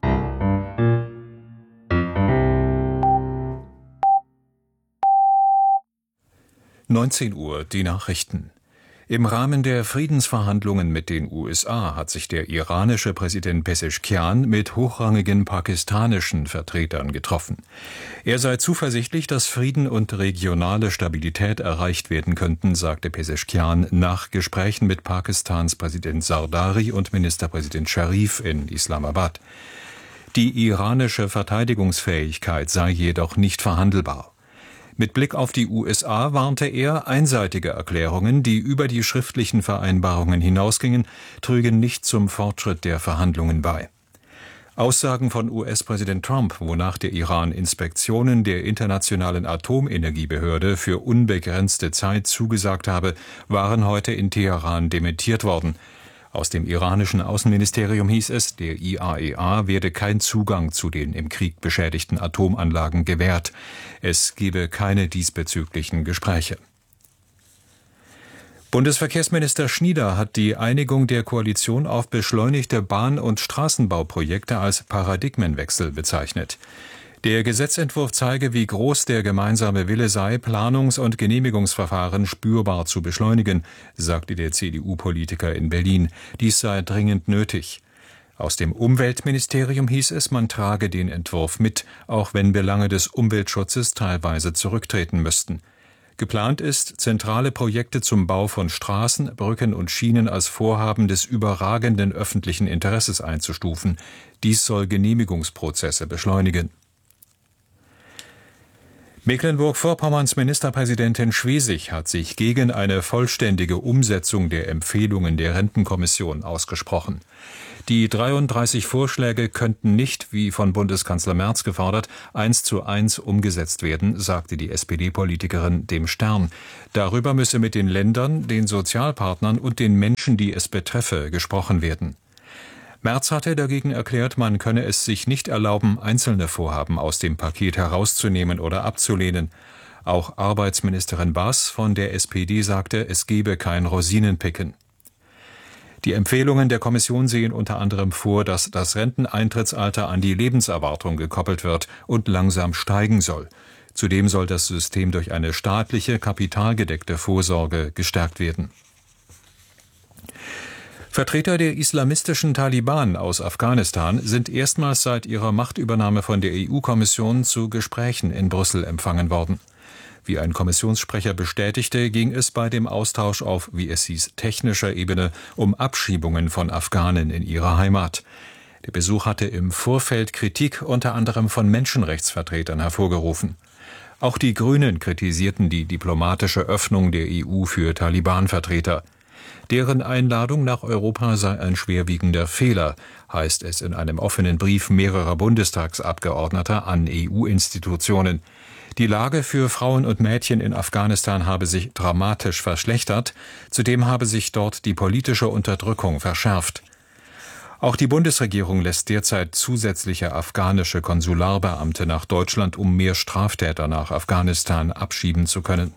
Speaker 15: Uhr, die Nachrichten. Im Rahmen der Friedensverhandlungen mit den USA hat sich der iranische Präsident Pezeshkian mit hochrangigen pakistanischen Vertretern getroffen. Er sei zuversichtlich, dass Frieden und regionale Stabilität erreicht werden könnten, sagte Pezeshkian nach Gesprächen mit Pakistans Präsident Zardari und Ministerpräsident Sharif in Islamabad. Die iranische Verteidigungsfähigkeit sei jedoch nicht verhandelbar. Mit Blick auf die USA warnte er, einseitige Erklärungen, die über die schriftlichen Vereinbarungen hinausgingen, trügen nicht zum Fortschritt der Verhandlungen bei. Aussagen von US-Präsident Trump, wonach der Iran Inspektionen der Internationalen Atomenergiebehörde für unbegrenzte Zeit zugesagt habe, waren heute in Teheran dementiert worden. Aus dem iranischen Außenministerium hieß es, der IAEA werde kein Zugang zu den im Krieg beschädigten Atomanlagen gewährt. Es gebe keine diesbezüglichen Gespräche. Bundesverkehrsminister Schnieder hat die Einigung der Koalition auf beschleunigte Bahn- und Straßenbauprojekte als Paradigmenwechsel bezeichnet. Der Gesetzentwurf zeige, wie groß der gemeinsame Wille sei, Planungs- und Genehmigungsverfahren spürbar zu beschleunigen, sagte der CDU-Politiker in Berlin. Dies sei dringend nötig. Aus dem Umweltministerium hieß es, man trage den Entwurf mit, auch wenn Belange des Umweltschutzes teilweise zurücktreten müssten. Geplant ist, zentrale Projekte zum Bau von Straßen, Brücken und Schienen als Vorhaben des überragenden öffentlichen Interesses einzustufen. Dies soll Genehmigungsprozesse beschleunigen. Mecklenburg-Vorpommerns Ministerpräsidentin Schwesig hat sich gegen eine vollständige Umsetzung der Empfehlungen der Rentenkommission ausgesprochen. Die 33 Vorschläge könnten nicht, wie von Bundeskanzler Merz gefordert, 1:1 umgesetzt werden, sagte die SPD-Politikerin dem Stern. Darüber müsse mit den Ländern, den Sozialpartnern und den Menschen, die es betreffe, gesprochen werden. Merz hatte dagegen erklärt, man könne es sich nicht erlauben, einzelne Vorhaben aus dem Paket herauszunehmen oder abzulehnen. Auch Arbeitsministerin Baas von der SPD sagte, es gebe kein Rosinenpicken. Die Empfehlungen der Kommission sehen unter anderem vor, dass das Renteneintrittsalter an die Lebenserwartung gekoppelt wird und langsam steigen soll. Zudem soll das System durch eine staatliche, kapitalgedeckte Vorsorge gestärkt werden. Vertreter der islamistischen Taliban aus Afghanistan sind erstmals seit ihrer Machtübernahme von der EU-Kommission zu Gesprächen in Brüssel empfangen worden. Wie ein Kommissionssprecher bestätigte, ging es bei dem Austausch auf, wie es hieß, technischer Ebene um Abschiebungen von Afghanen in ihre Heimat. Der Besuch hatte im Vorfeld Kritik unter anderem von Menschenrechtsvertretern hervorgerufen. Auch die Grünen kritisierten die diplomatische Öffnung der EU für Taliban-Vertreter. Deren Einladung nach Europa sei ein schwerwiegender Fehler, heißt es in einem offenen Brief mehrerer Bundestagsabgeordneter an EU-Institutionen. Die Lage für Frauen und Mädchen in Afghanistan habe sich dramatisch verschlechtert, zudem habe sich dort die politische Unterdrückung verschärft. Auch die Bundesregierung lässt derzeit zusätzliche afghanische Konsularbeamte nach Deutschland, um mehr Straftäter nach Afghanistan abschieben zu können.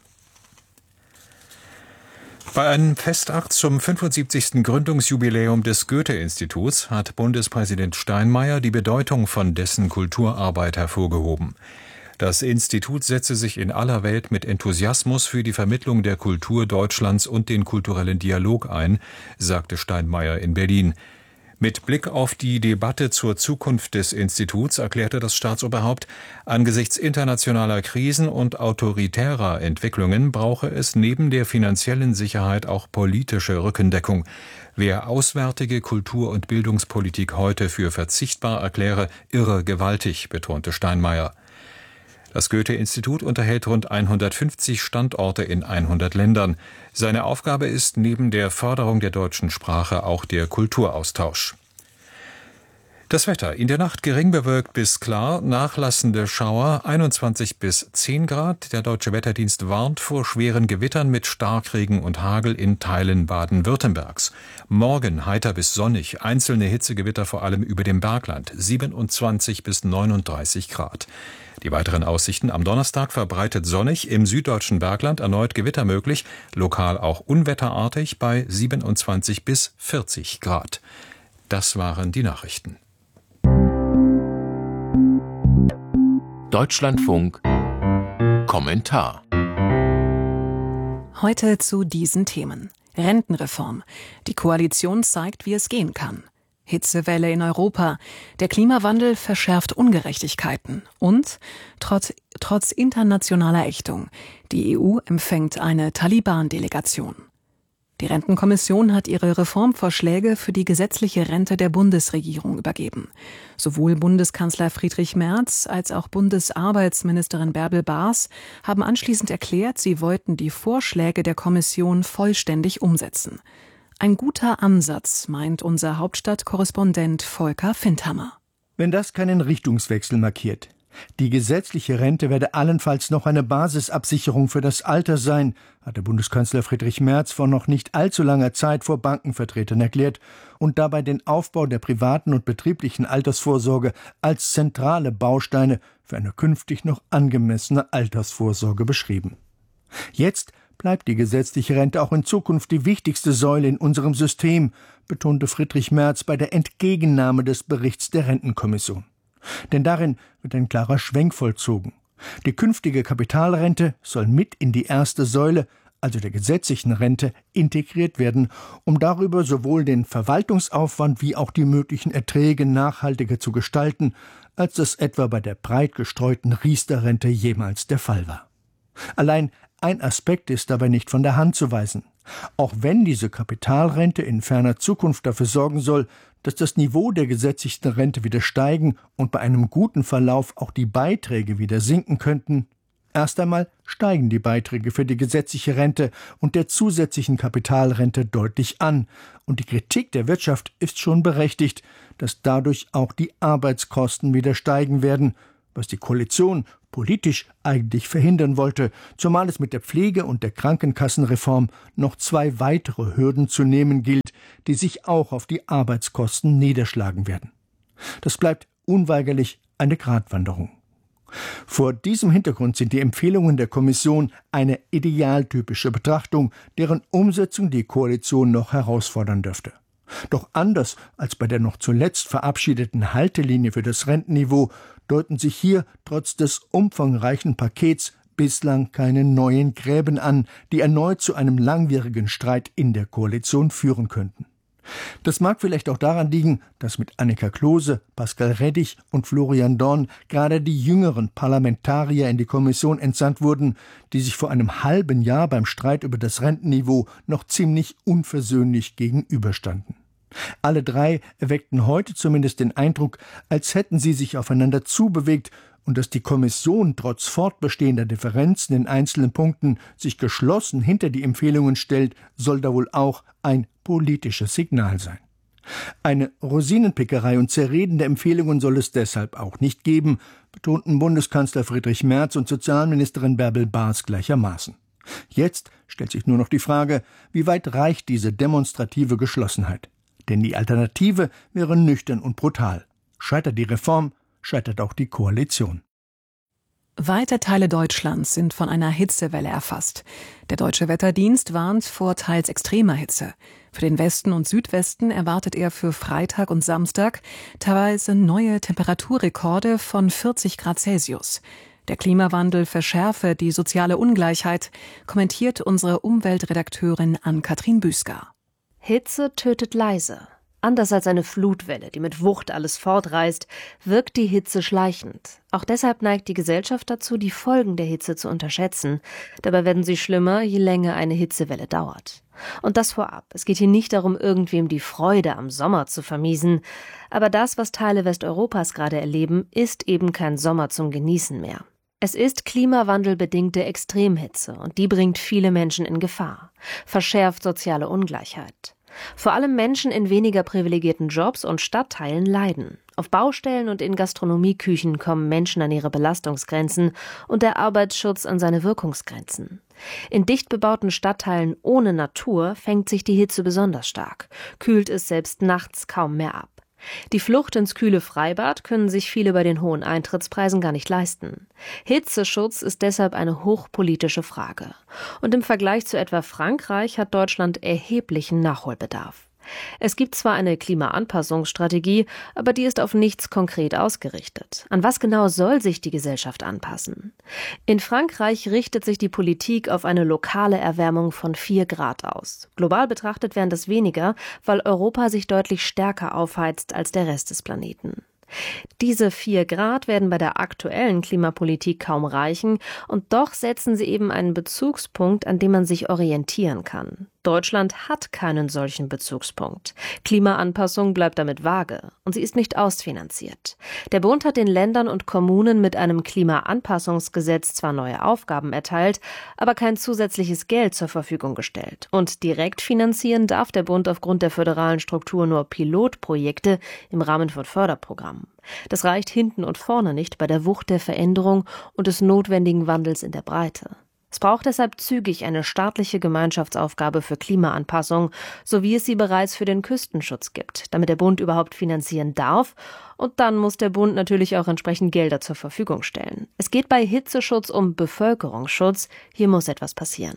Speaker 15: Bei einem Festakt zum 75. Gründungsjubiläum des Goethe-Instituts hat Bundespräsident Steinmeier die Bedeutung von dessen Kulturarbeit hervorgehoben. Das Institut setze sich in aller Welt mit Enthusiasmus für die Vermittlung der Kultur Deutschlands und den kulturellen Dialog ein, sagte Steinmeier in Berlin. Mit Blick auf die Debatte zur Zukunft des Instituts erklärte das Staatsoberhaupt, angesichts internationaler Krisen und autoritärer Entwicklungen brauche es neben der finanziellen Sicherheit auch politische Rückendeckung. Wer auswärtige Kultur- und Bildungspolitik heute für verzichtbar erkläre, irre gewaltig, betonte Steinmeier. Das Goethe-Institut unterhält rund 150 Standorte in 100 Ländern. Seine Aufgabe ist neben der Förderung der deutschen Sprache auch der Kulturaustausch. Das Wetter. In der Nacht gering bewölkt bis klar, nachlassende Schauer 21 bis 10 Grad. Der Deutsche Wetterdienst warnt vor schweren Gewittern mit Starkregen und Hagel in Teilen Baden-Württembergs. Morgen heiter bis sonnig, einzelne Hitzegewitter vor allem über dem Bergland, 27 bis 39 Grad. Die weiteren Aussichten am Donnerstag verbreitet sonnig, im süddeutschen Bergland erneut Gewitter möglich, lokal auch unwetterartig bei 27 bis 40 Grad. Das waren die Nachrichten.
Speaker 12: Deutschlandfunk Kommentar.
Speaker 16: Heute zu diesen Themen. Rentenreform. Die Koalition zeigt, wie es gehen kann. Hitzewelle in Europa. Der Klimawandel verschärft Ungerechtigkeiten. Und trotz internationaler Ächtung. Die EU empfängt eine Taliban-Delegation. Die Rentenkommission hat ihre Reformvorschläge für die gesetzliche Rente der Bundesregierung übergeben. Sowohl Bundeskanzler Friedrich Merz als auch Bundesarbeitsministerin Bärbel Baas haben anschließend erklärt, sie wollten die Vorschläge der Kommission vollständig umsetzen. Ein guter Ansatz, meint unser Hauptstadtkorrespondent Volker Findhammer.
Speaker 18: Wenn das keinen Richtungswechsel markiert. Die gesetzliche Rente werde allenfalls noch eine Basisabsicherung für das Alter sein, hatte Bundeskanzler Friedrich Merz vor noch nicht allzu langer Zeit vor Bankenvertretern erklärt und dabei den Aufbau der privaten und betrieblichen Altersvorsorge als zentrale Bausteine für eine künftig noch angemessene Altersvorsorge beschrieben. Jetzt bleibt die gesetzliche Rente auch in Zukunft die wichtigste Säule in unserem System, betonte Friedrich Merz bei der Entgegennahme des Berichts der Rentenkommission. Denn darin wird ein klarer Schwenk vollzogen. Die künftige Kapitalrente soll mit in die erste Säule, also der gesetzlichen Rente, integriert werden, um darüber sowohl den Verwaltungsaufwand wie auch die möglichen Erträge nachhaltiger zu gestalten, als das etwa bei der breit gestreuten Riester-Rente jemals der Fall war. Allein ein Aspekt ist dabei nicht von der Hand zu weisen. Auch wenn diese Kapitalrente in ferner Zukunft dafür sorgen soll, dass das Niveau der gesetzlichen Rente wieder steigen und bei einem guten Verlauf auch die Beiträge wieder sinken könnten, erst einmal steigen die Beiträge für die gesetzliche Rente und der zusätzlichen Kapitalrente deutlich an. Und die Kritik der Wirtschaft ist schon berechtigt, dass dadurch auch die Arbeitskosten wieder steigen werden, was die Koalition politisch eigentlich verhindern wollte, zumal es mit der Pflege- und der Krankenkassenreform noch 2 weitere Hürden zu nehmen gilt, die sich auch auf die Arbeitskosten niederschlagen werden. Das bleibt unweigerlich eine Gratwanderung. Vor diesem Hintergrund sind die Empfehlungen der Kommission eine idealtypische Betrachtung, deren Umsetzung die Koalition noch herausfordern dürfte. Doch anders als bei der noch zuletzt verabschiedeten Haltelinie für das Rentenniveau deuten sich hier trotz des umfangreichen Pakets bislang keine neuen Gräben an, die erneut zu einem langwierigen Streit in der Koalition führen könnten. Das mag vielleicht auch daran liegen, dass mit Annika Klose, Pascal Reddich und Florian Dorn gerade die jüngeren Parlamentarier in die Kommission entsandt wurden, die sich vor einem halben Jahr beim Streit über das Rentenniveau noch ziemlich unversöhnlich gegenüberstanden. Alle 3 erweckten heute zumindest den Eindruck, als hätten sie sich aufeinander zubewegt und dass die Kommission trotz fortbestehender Differenzen in einzelnen Punkten sich geschlossen hinter die Empfehlungen stellt, soll da wohl auch ein politisches Signal sein. Eine Rosinenpickerei und Zerreden der Empfehlungen soll es deshalb auch nicht geben, betonten Bundeskanzler Friedrich Merz und Sozialministerin Bärbel Baas gleichermaßen. Jetzt stellt sich nur noch die Frage, wie weit reicht diese demonstrative Geschlossenheit? Denn die Alternative wäre nüchtern und brutal. Scheitert die Reform, scheitert auch die Koalition.
Speaker 16: Weite Teile Deutschlands sind von einer Hitzewelle erfasst. Der Deutsche Wetterdienst warnt vor teils extremer Hitze. Für den Westen und Südwesten erwartet er für Freitag und Samstag teilweise neue Temperaturrekorde von 40 Grad Celsius. Der Klimawandel verschärfe die soziale Ungleichheit, kommentiert unsere Umweltredakteurin Ann-Kathrin Büsker.
Speaker 4: Hitze tötet leise. Anders als eine Flutwelle, die mit Wucht alles fortreißt, wirkt die Hitze schleichend. Auch deshalb neigt die Gesellschaft dazu, die Folgen der Hitze zu unterschätzen. Dabei werden sie schlimmer, je länger eine Hitzewelle dauert. Und das vorab. Es geht hier nicht darum, irgendwem die Freude am Sommer zu vermiesen. Aber das, was Teile Westeuropas gerade erleben, ist eben kein Sommer zum Genießen mehr. Es ist klimawandelbedingte Extremhitze und die bringt viele Menschen in Gefahr, verschärft soziale Ungleichheit. Vor allem Menschen in weniger privilegierten Jobs und Stadtteilen leiden. Auf Baustellen und in Gastronomieküchen kommen Menschen an ihre Belastungsgrenzen und der Arbeitsschutz an seine Wirkungsgrenzen. In dicht bebauten Stadtteilen ohne Natur fängt sich die Hitze besonders stark, kühlt es selbst nachts kaum mehr ab. Die Flucht ins kühle Freibad können sich viele bei den hohen Eintrittspreisen gar nicht leisten. Hitzeschutz ist deshalb eine hochpolitische Frage. Und im Vergleich zu etwa Frankreich hat Deutschland erheblichen Nachholbedarf. Es gibt zwar eine Klimaanpassungsstrategie, aber die ist auf nichts konkret ausgerichtet. An was genau soll sich die Gesellschaft anpassen? In Frankreich richtet sich die Politik auf eine lokale Erwärmung von 4 Grad aus. Global betrachtet wären das weniger, weil Europa sich deutlich stärker aufheizt als der Rest des Planeten. Diese 4 Grad werden bei der aktuellen Klimapolitik kaum reichen und doch setzen sie eben einen Bezugspunkt, an dem man sich orientieren kann. Deutschland hat keinen solchen Bezugspunkt. Klimaanpassung bleibt damit vage und sie ist nicht ausfinanziert. Der Bund hat den Ländern und Kommunen mit einem Klimaanpassungsgesetz zwar neue Aufgaben erteilt, aber kein zusätzliches Geld zur Verfügung gestellt. Und direkt finanzieren darf der Bund aufgrund der föderalen Struktur nur Pilotprojekte im Rahmen von Förderprogrammen. Das reicht hinten und vorne nicht bei der Wucht der Veränderung und des notwendigen Wandels in der Breite. Es braucht deshalb zügig eine staatliche Gemeinschaftsaufgabe für Klimaanpassung, so wie es sie bereits für den Küstenschutz gibt, damit der Bund überhaupt finanzieren darf. Und dann muss der Bund natürlich auch entsprechend Gelder zur Verfügung stellen. Es geht bei Hitzeschutz um Bevölkerungsschutz. Hier muss etwas passieren.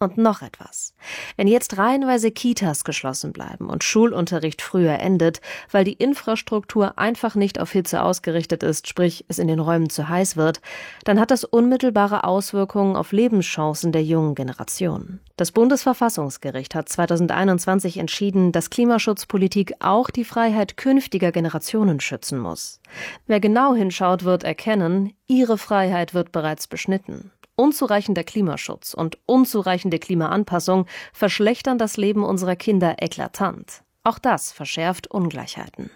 Speaker 4: Und noch etwas. Wenn jetzt reihenweise Kitas geschlossen bleiben und Schulunterricht früher endet, weil die Infrastruktur einfach nicht auf Hitze ausgerichtet ist, sprich es in den Räumen zu heiß wird, dann hat das unmittelbare Auswirkungen auf Lebenschancen der jungen Generation. Das Bundesverfassungsgericht hat 2021 entschieden, dass Klimaschutzpolitik auch die Freiheit künftiger Generationen schützen muss. Wer genau hinschaut, wird erkennen, ihre Freiheit wird bereits beschnitten. Unzureichender Klimaschutz und unzureichende Klimaanpassung verschlechtern das Leben unserer Kinder eklatant. Auch das verschärft Ungleichheiten.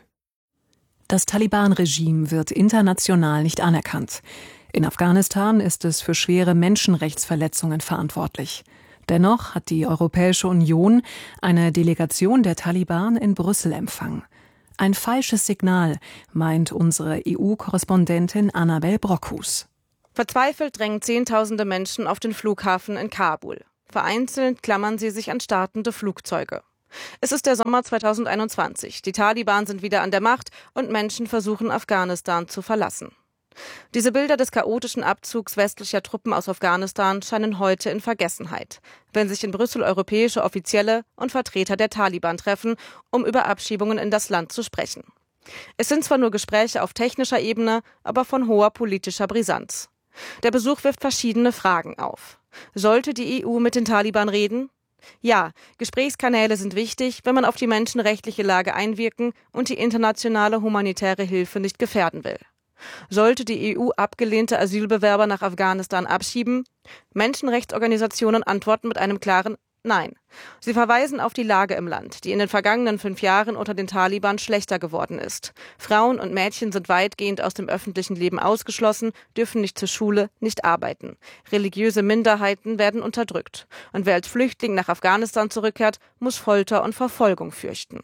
Speaker 16: Das Taliban-Regime wird international nicht anerkannt. In Afghanistan ist es für schwere Menschenrechtsverletzungen verantwortlich. Dennoch hat die Europäische Union eine Delegation der Taliban in Brüssel empfangen. Ein falsches Signal, meint unsere EU-Korrespondentin Annabel Brockhus.
Speaker 3: Verzweifelt drängen Zehntausende Menschen auf den Flughafen in Kabul. Vereinzelt klammern sie sich an startende Flugzeuge. Es ist der Sommer 2021. Die Taliban sind wieder an der Macht und Menschen versuchen, Afghanistan zu verlassen. Diese Bilder des chaotischen Abzugs westlicher Truppen aus Afghanistan scheinen heute in Vergessenheit, wenn sich in Brüssel europäische Offizielle und Vertreter der Taliban treffen, um über Abschiebungen in das Land zu sprechen. Es sind zwar nur Gespräche auf technischer Ebene, aber von hoher politischer Brisanz. Der Besuch wirft verschiedene Fragen auf. Sollte die EU mit den Taliban reden? Ja, Gesprächskanäle sind wichtig, wenn man auf die menschenrechtliche Lage einwirken und die internationale humanitäre Hilfe nicht gefährden will. Sollte die EU abgelehnte Asylbewerber nach Afghanistan abschieben? Menschenrechtsorganisationen antworten mit einem klaren Nein. Sie verweisen auf die Lage im Land, die in den vergangenen 5 Jahren unter den Taliban schlechter geworden ist. Frauen und Mädchen sind weitgehend aus dem öffentlichen Leben ausgeschlossen, dürfen nicht zur Schule, nicht arbeiten. Religiöse Minderheiten werden unterdrückt. Und wer als Flüchtling nach Afghanistan zurückkehrt, muss Folter und Verfolgung fürchten.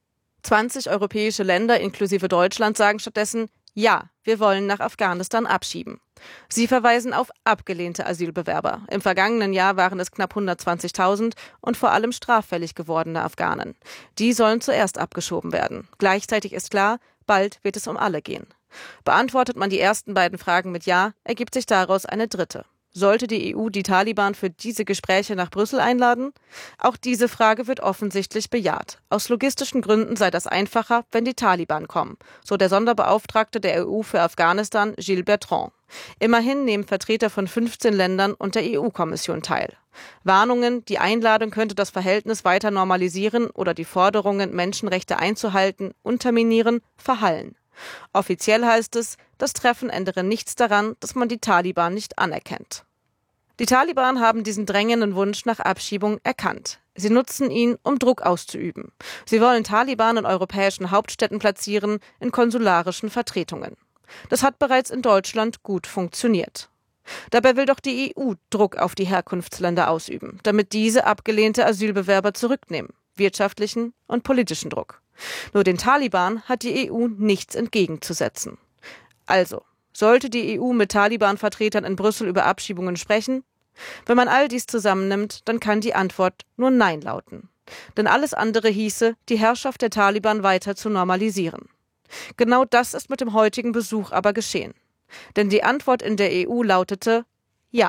Speaker 3: 20 europäische Länder inklusive Deutschland sagen stattdessen, ja, wir wollen nach Afghanistan abschieben. Sie verweisen auf abgelehnte Asylbewerber. Im vergangenen Jahr waren es knapp 120.000 und vor allem straffällig gewordene Afghanen. Die sollen zuerst abgeschoben werden. Gleichzeitig ist klar, bald wird es um alle gehen. Beantwortet man die ersten beiden Fragen mit Ja, ergibt sich daraus eine dritte. Sollte die EU die Taliban für diese Gespräche nach Brüssel einladen? Auch diese Frage wird offensichtlich bejaht. Aus logistischen Gründen sei das einfacher, wenn die Taliban kommen, so der Sonderbeauftragte der EU für Afghanistan, Gilles Bertrand. Immerhin nehmen Vertreter von 15 Ländern und der EU-Kommission teil. Warnungen, die Einladung könnte das Verhältnis weiter normalisieren oder die Forderungen, Menschenrechte einzuhalten, unterminieren, verhallen. Offiziell heißt es, das Treffen ändere nichts daran, dass man die Taliban nicht anerkennt. Die Taliban haben diesen drängenden Wunsch nach Abschiebung erkannt. Sie nutzen ihn, um Druck auszuüben. Sie wollen Taliban in europäischen Hauptstädten platzieren, in konsularischen Vertretungen. Das hat bereits in Deutschland gut funktioniert. Dabei will doch die EU Druck auf die Herkunftsländer ausüben, damit diese abgelehnte Asylbewerber zurücknehmen, wirtschaftlichen und politischen Druck. Nur den Taliban hat die EU nichts entgegenzusetzen. Also, sollte die EU mit Taliban-Vertretern in Brüssel über Abschiebungen sprechen? Wenn man all dies zusammennimmt, dann kann die Antwort nur Nein lauten. Denn alles andere hieße, die Herrschaft der Taliban weiter zu normalisieren. Genau das ist mit dem heutigen Besuch aber geschehen. Denn die Antwort in der EU lautete Ja.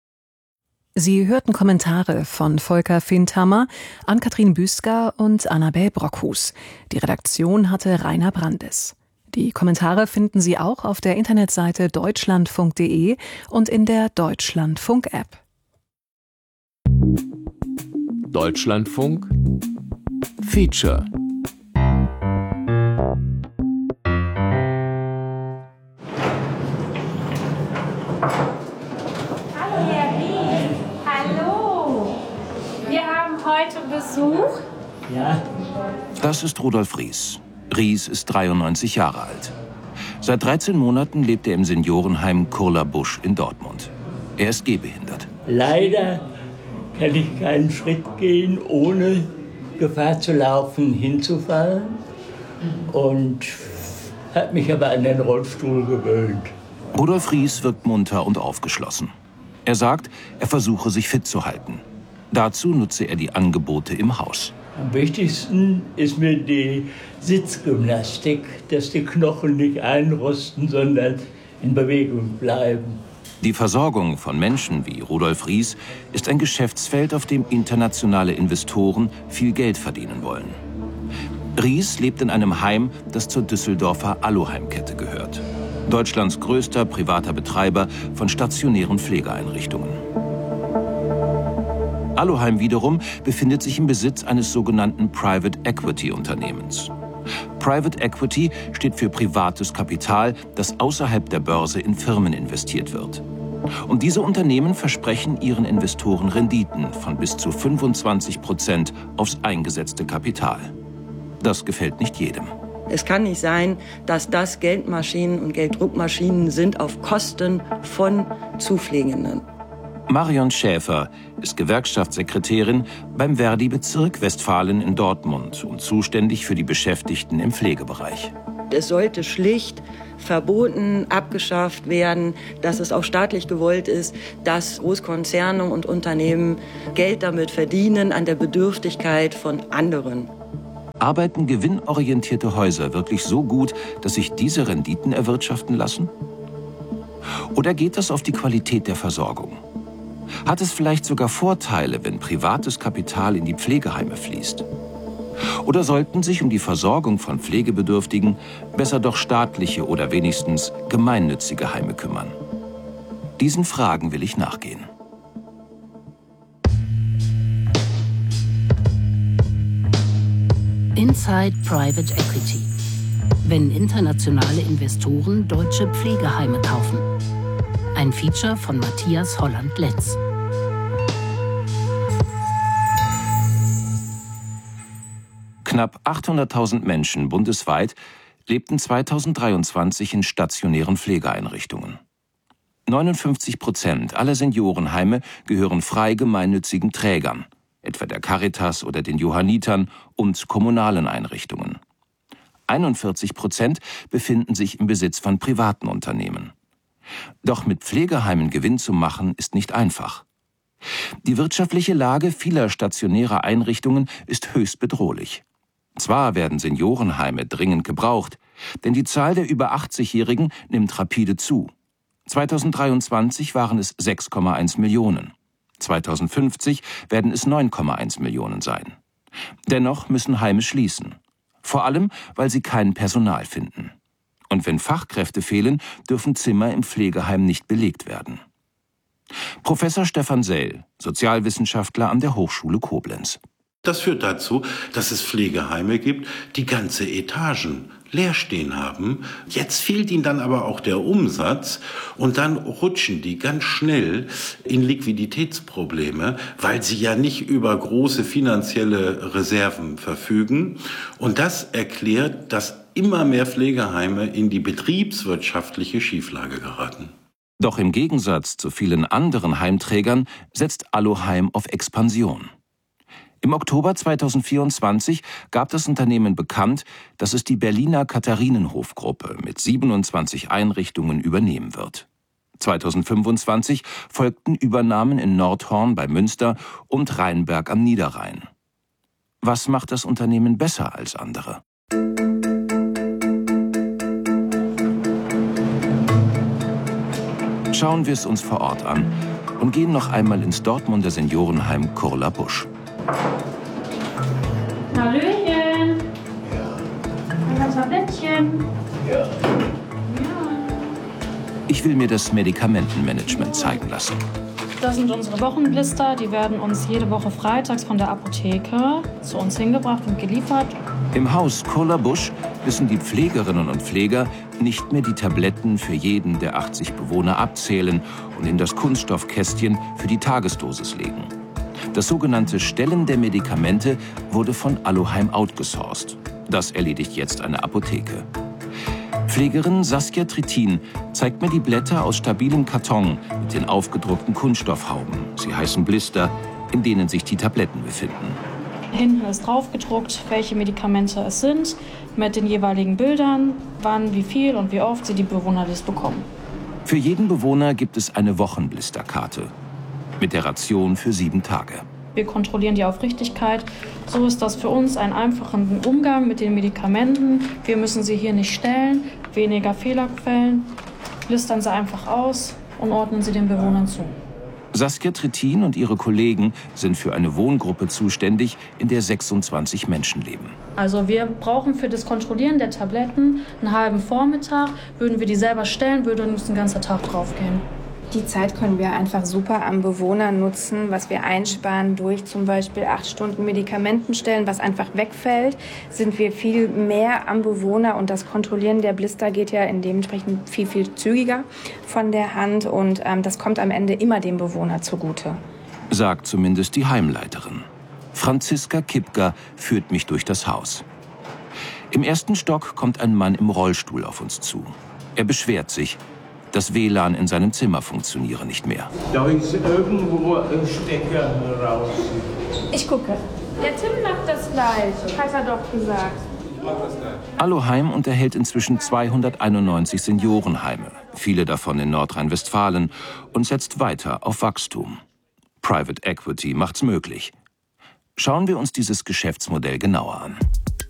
Speaker 16: Sie hörten Kommentare von Volker Findhammer, Ann-Kathrin Büsker und Annabel Brockhus. Die Redaktion hatte Rainer Brandes. Die Kommentare finden Sie auch auf der Internetseite deutschlandfunk.de und in der Deutschlandfunk-App.
Speaker 12: Deutschlandfunk Feature.
Speaker 19: Hallo Herr Ries. Hallo. Wir haben heute Besuch.
Speaker 12: Ja. Das ist Rudolf Ries. Ries ist 93 Jahre alt. Seit 13 Monaten lebt er im Seniorenheim Kurla Busch in Dortmund. Er ist gehbehindert.
Speaker 20: Leider kann ich keinen Schritt gehen, ohne Gefahr zu laufen, hinzufallen. Und habe mich aber an den Rollstuhl gewöhnt.
Speaker 12: Rudolf Ries wirkt munter und aufgeschlossen. Er sagt, er versuche sich fit zu halten. Dazu nutze er die Angebote im Haus.
Speaker 20: Am wichtigsten ist mir die Sitzgymnastik, dass die Knochen nicht einrosten, sondern in Bewegung bleiben.
Speaker 12: Die Versorgung von Menschen wie Rudolf Ries ist ein Geschäftsfeld, auf dem internationale Investoren viel Geld verdienen wollen. Ries lebt in einem Heim, das zur Düsseldorfer Aloheim-Kette gehört. Deutschlands größter privater Betreiber von stationären Pflegeeinrichtungen. Aloheim wiederum befindet sich im Besitz eines sogenannten Private Equity Unternehmens. Private Equity steht für privates Kapital, das außerhalb der Börse in Firmen investiert wird. Und diese Unternehmen versprechen ihren Investoren Renditen von bis zu 25% aufs eingesetzte Kapital. Das gefällt nicht jedem.
Speaker 13: Es kann nicht sein, dass das Geldmaschinen und Gelddruckmaschinen sind auf Kosten von Zupflegenden.
Speaker 12: Marion Schäfer ist Gewerkschaftssekretärin beim Verdi-Bezirk Westfalen in Dortmund und zuständig für die Beschäftigten im Pflegebereich.
Speaker 13: Es sollte schlicht verboten, abgeschafft werden, dass es auch staatlich gewollt ist, dass Großkonzerne und Unternehmen Geld damit verdienen an der Bedürftigkeit von anderen.
Speaker 12: Arbeiten gewinnorientierte Häuser wirklich so gut, dass sich diese Renditen erwirtschaften lassen? Oder geht das auf die Qualität der Versorgung? Hat es vielleicht sogar Vorteile, wenn privates Kapital in die Pflegeheime fließt? Oder sollten sich um die Versorgung von Pflegebedürftigen besser doch staatliche oder wenigstens gemeinnützige Heime kümmern? Diesen Fragen will ich nachgehen.
Speaker 8: Inside Private Equity. Wenn internationale Investoren deutsche Pflegeheime kaufen. Ein Feature von Matthias Holland-Letz.
Speaker 12: Knapp 800.000 Menschen bundesweit lebten 2023 in stationären Pflegeeinrichtungen. 59% aller Seniorenheime gehören frei gemeinnützigen Trägern, etwa der Caritas oder den Johannitern und kommunalen Einrichtungen. 41% befinden sich im Besitz von privaten Unternehmen. Doch mit Pflegeheimen Gewinn zu machen, ist nicht einfach. Die wirtschaftliche Lage vieler stationärer Einrichtungen ist höchst bedrohlich. Zwar werden Seniorenheime dringend gebraucht, denn die Zahl der über 80-Jährigen nimmt rapide zu. 2023 waren es 6,1 Millionen. 2050 werden es 9,1 Millionen sein. Dennoch müssen Heime schließen. Vor allem, weil sie kein Personal finden. Und wenn Fachkräfte fehlen, dürfen Zimmer im Pflegeheim nicht belegt werden. Professor Stefan Sell, Sozialwissenschaftler an der Hochschule Koblenz.
Speaker 5: Das führt dazu, dass es Pflegeheime gibt, die ganze Etagen leer stehen haben. Jetzt fehlt ihnen dann aber auch der Umsatz und dann rutschen die ganz schnell in Liquiditätsprobleme, weil sie ja nicht über große finanzielle Reserven verfügen. Und das erklärt, dass immer mehr Pflegeheime in die betriebswirtschaftliche Schieflage geraten.
Speaker 12: Doch im Gegensatz zu vielen anderen Heimträgern setzt Aloheim auf Expansion. Im Oktober 2024 gab das Unternehmen bekannt, dass es die Berliner Katharinenhof-Gruppe mit 27 Einrichtungen übernehmen wird. 2025 folgten Übernahmen in Nordhorn bei Münster und Rheinberg am Niederrhein. Was macht das Unternehmen besser als andere? Schauen wir es uns vor Ort an und gehen noch einmal ins Dortmunder Seniorenheim Kurla Busch.
Speaker 19: Hallöchen. Ein Tablettchen. Ja.
Speaker 12: Ich will mir das Medikamentenmanagement zeigen lassen.
Speaker 6: Das sind unsere Wochenblister. Die werden uns jede Woche freitags von der Apotheke zu uns hingebracht und geliefert.
Speaker 12: Im Haus Kurla Busch müssen die Pflegerinnen und Pfleger nicht mehr die Tabletten für jeden der 80 Bewohner abzählen und in das Kunststoffkästchen für die Tagesdosis legen. Das sogenannte Stellen der Medikamente wurde von Aloheim outgesourced. Das erledigt jetzt eine Apotheke. Pflegerin Saskia Trittin zeigt mir die Blätter aus stabilem Karton mit den aufgedruckten Kunststoffhauben. Sie heißen Blister, in denen sich die Tabletten befinden.
Speaker 6: Hinten ist drauf gedruckt, welche Medikamente es sind, mit den jeweiligen Bildern, wann, wie viel und wie oft sie die Bewohner das bekommen.
Speaker 12: Für jeden Bewohner gibt es eine Wochenblisterkarte mit der Ration für 7 Tage.
Speaker 6: Wir kontrollieren die Aufrichtigkeit. So ist das für uns ein einfacher Umgang mit den Medikamenten. Wir müssen sie hier nicht stellen, weniger Fehlerquellen. Blistern sie einfach aus, und ordnen sie den Bewohnern zu.
Speaker 12: Saskia Trittin und ihre Kollegen sind für eine Wohngruppe zuständig, in der 26 Menschen leben.
Speaker 6: Also wir brauchen für das Kontrollieren der Tabletten einen halben Vormittag. Würden wir die selber stellen, würde uns ein ganzer Tag drauf gehen.
Speaker 7: Die Zeit können wir einfach super am Bewohner nutzen, was wir einsparen durch zum Beispiel 8 Stunden Medikamentenstellen, was einfach wegfällt, sind wir viel mehr am Bewohner und das Kontrollieren der Blister geht ja dementsprechend viel, viel zügiger von der Hand und das kommt am Ende immer dem Bewohner zugute.
Speaker 12: Sagt zumindest die Heimleiterin. Franziska Kipka führt mich durch das Haus. Im ersten Stock kommt ein Mann im Rollstuhl auf uns zu. Er beschwert sich. Das WLAN in seinem Zimmer funktioniere nicht mehr.
Speaker 20: Da ist irgendwo ein Stecker raus.
Speaker 7: Ich gucke. Der Tim macht das gleich, hat er doch gesagt.
Speaker 12: Aloheim unterhält inzwischen 291 Seniorenheime, viele davon in Nordrhein-Westfalen, und setzt weiter auf Wachstum. Private Equity macht's möglich. Schauen wir uns dieses Geschäftsmodell genauer an.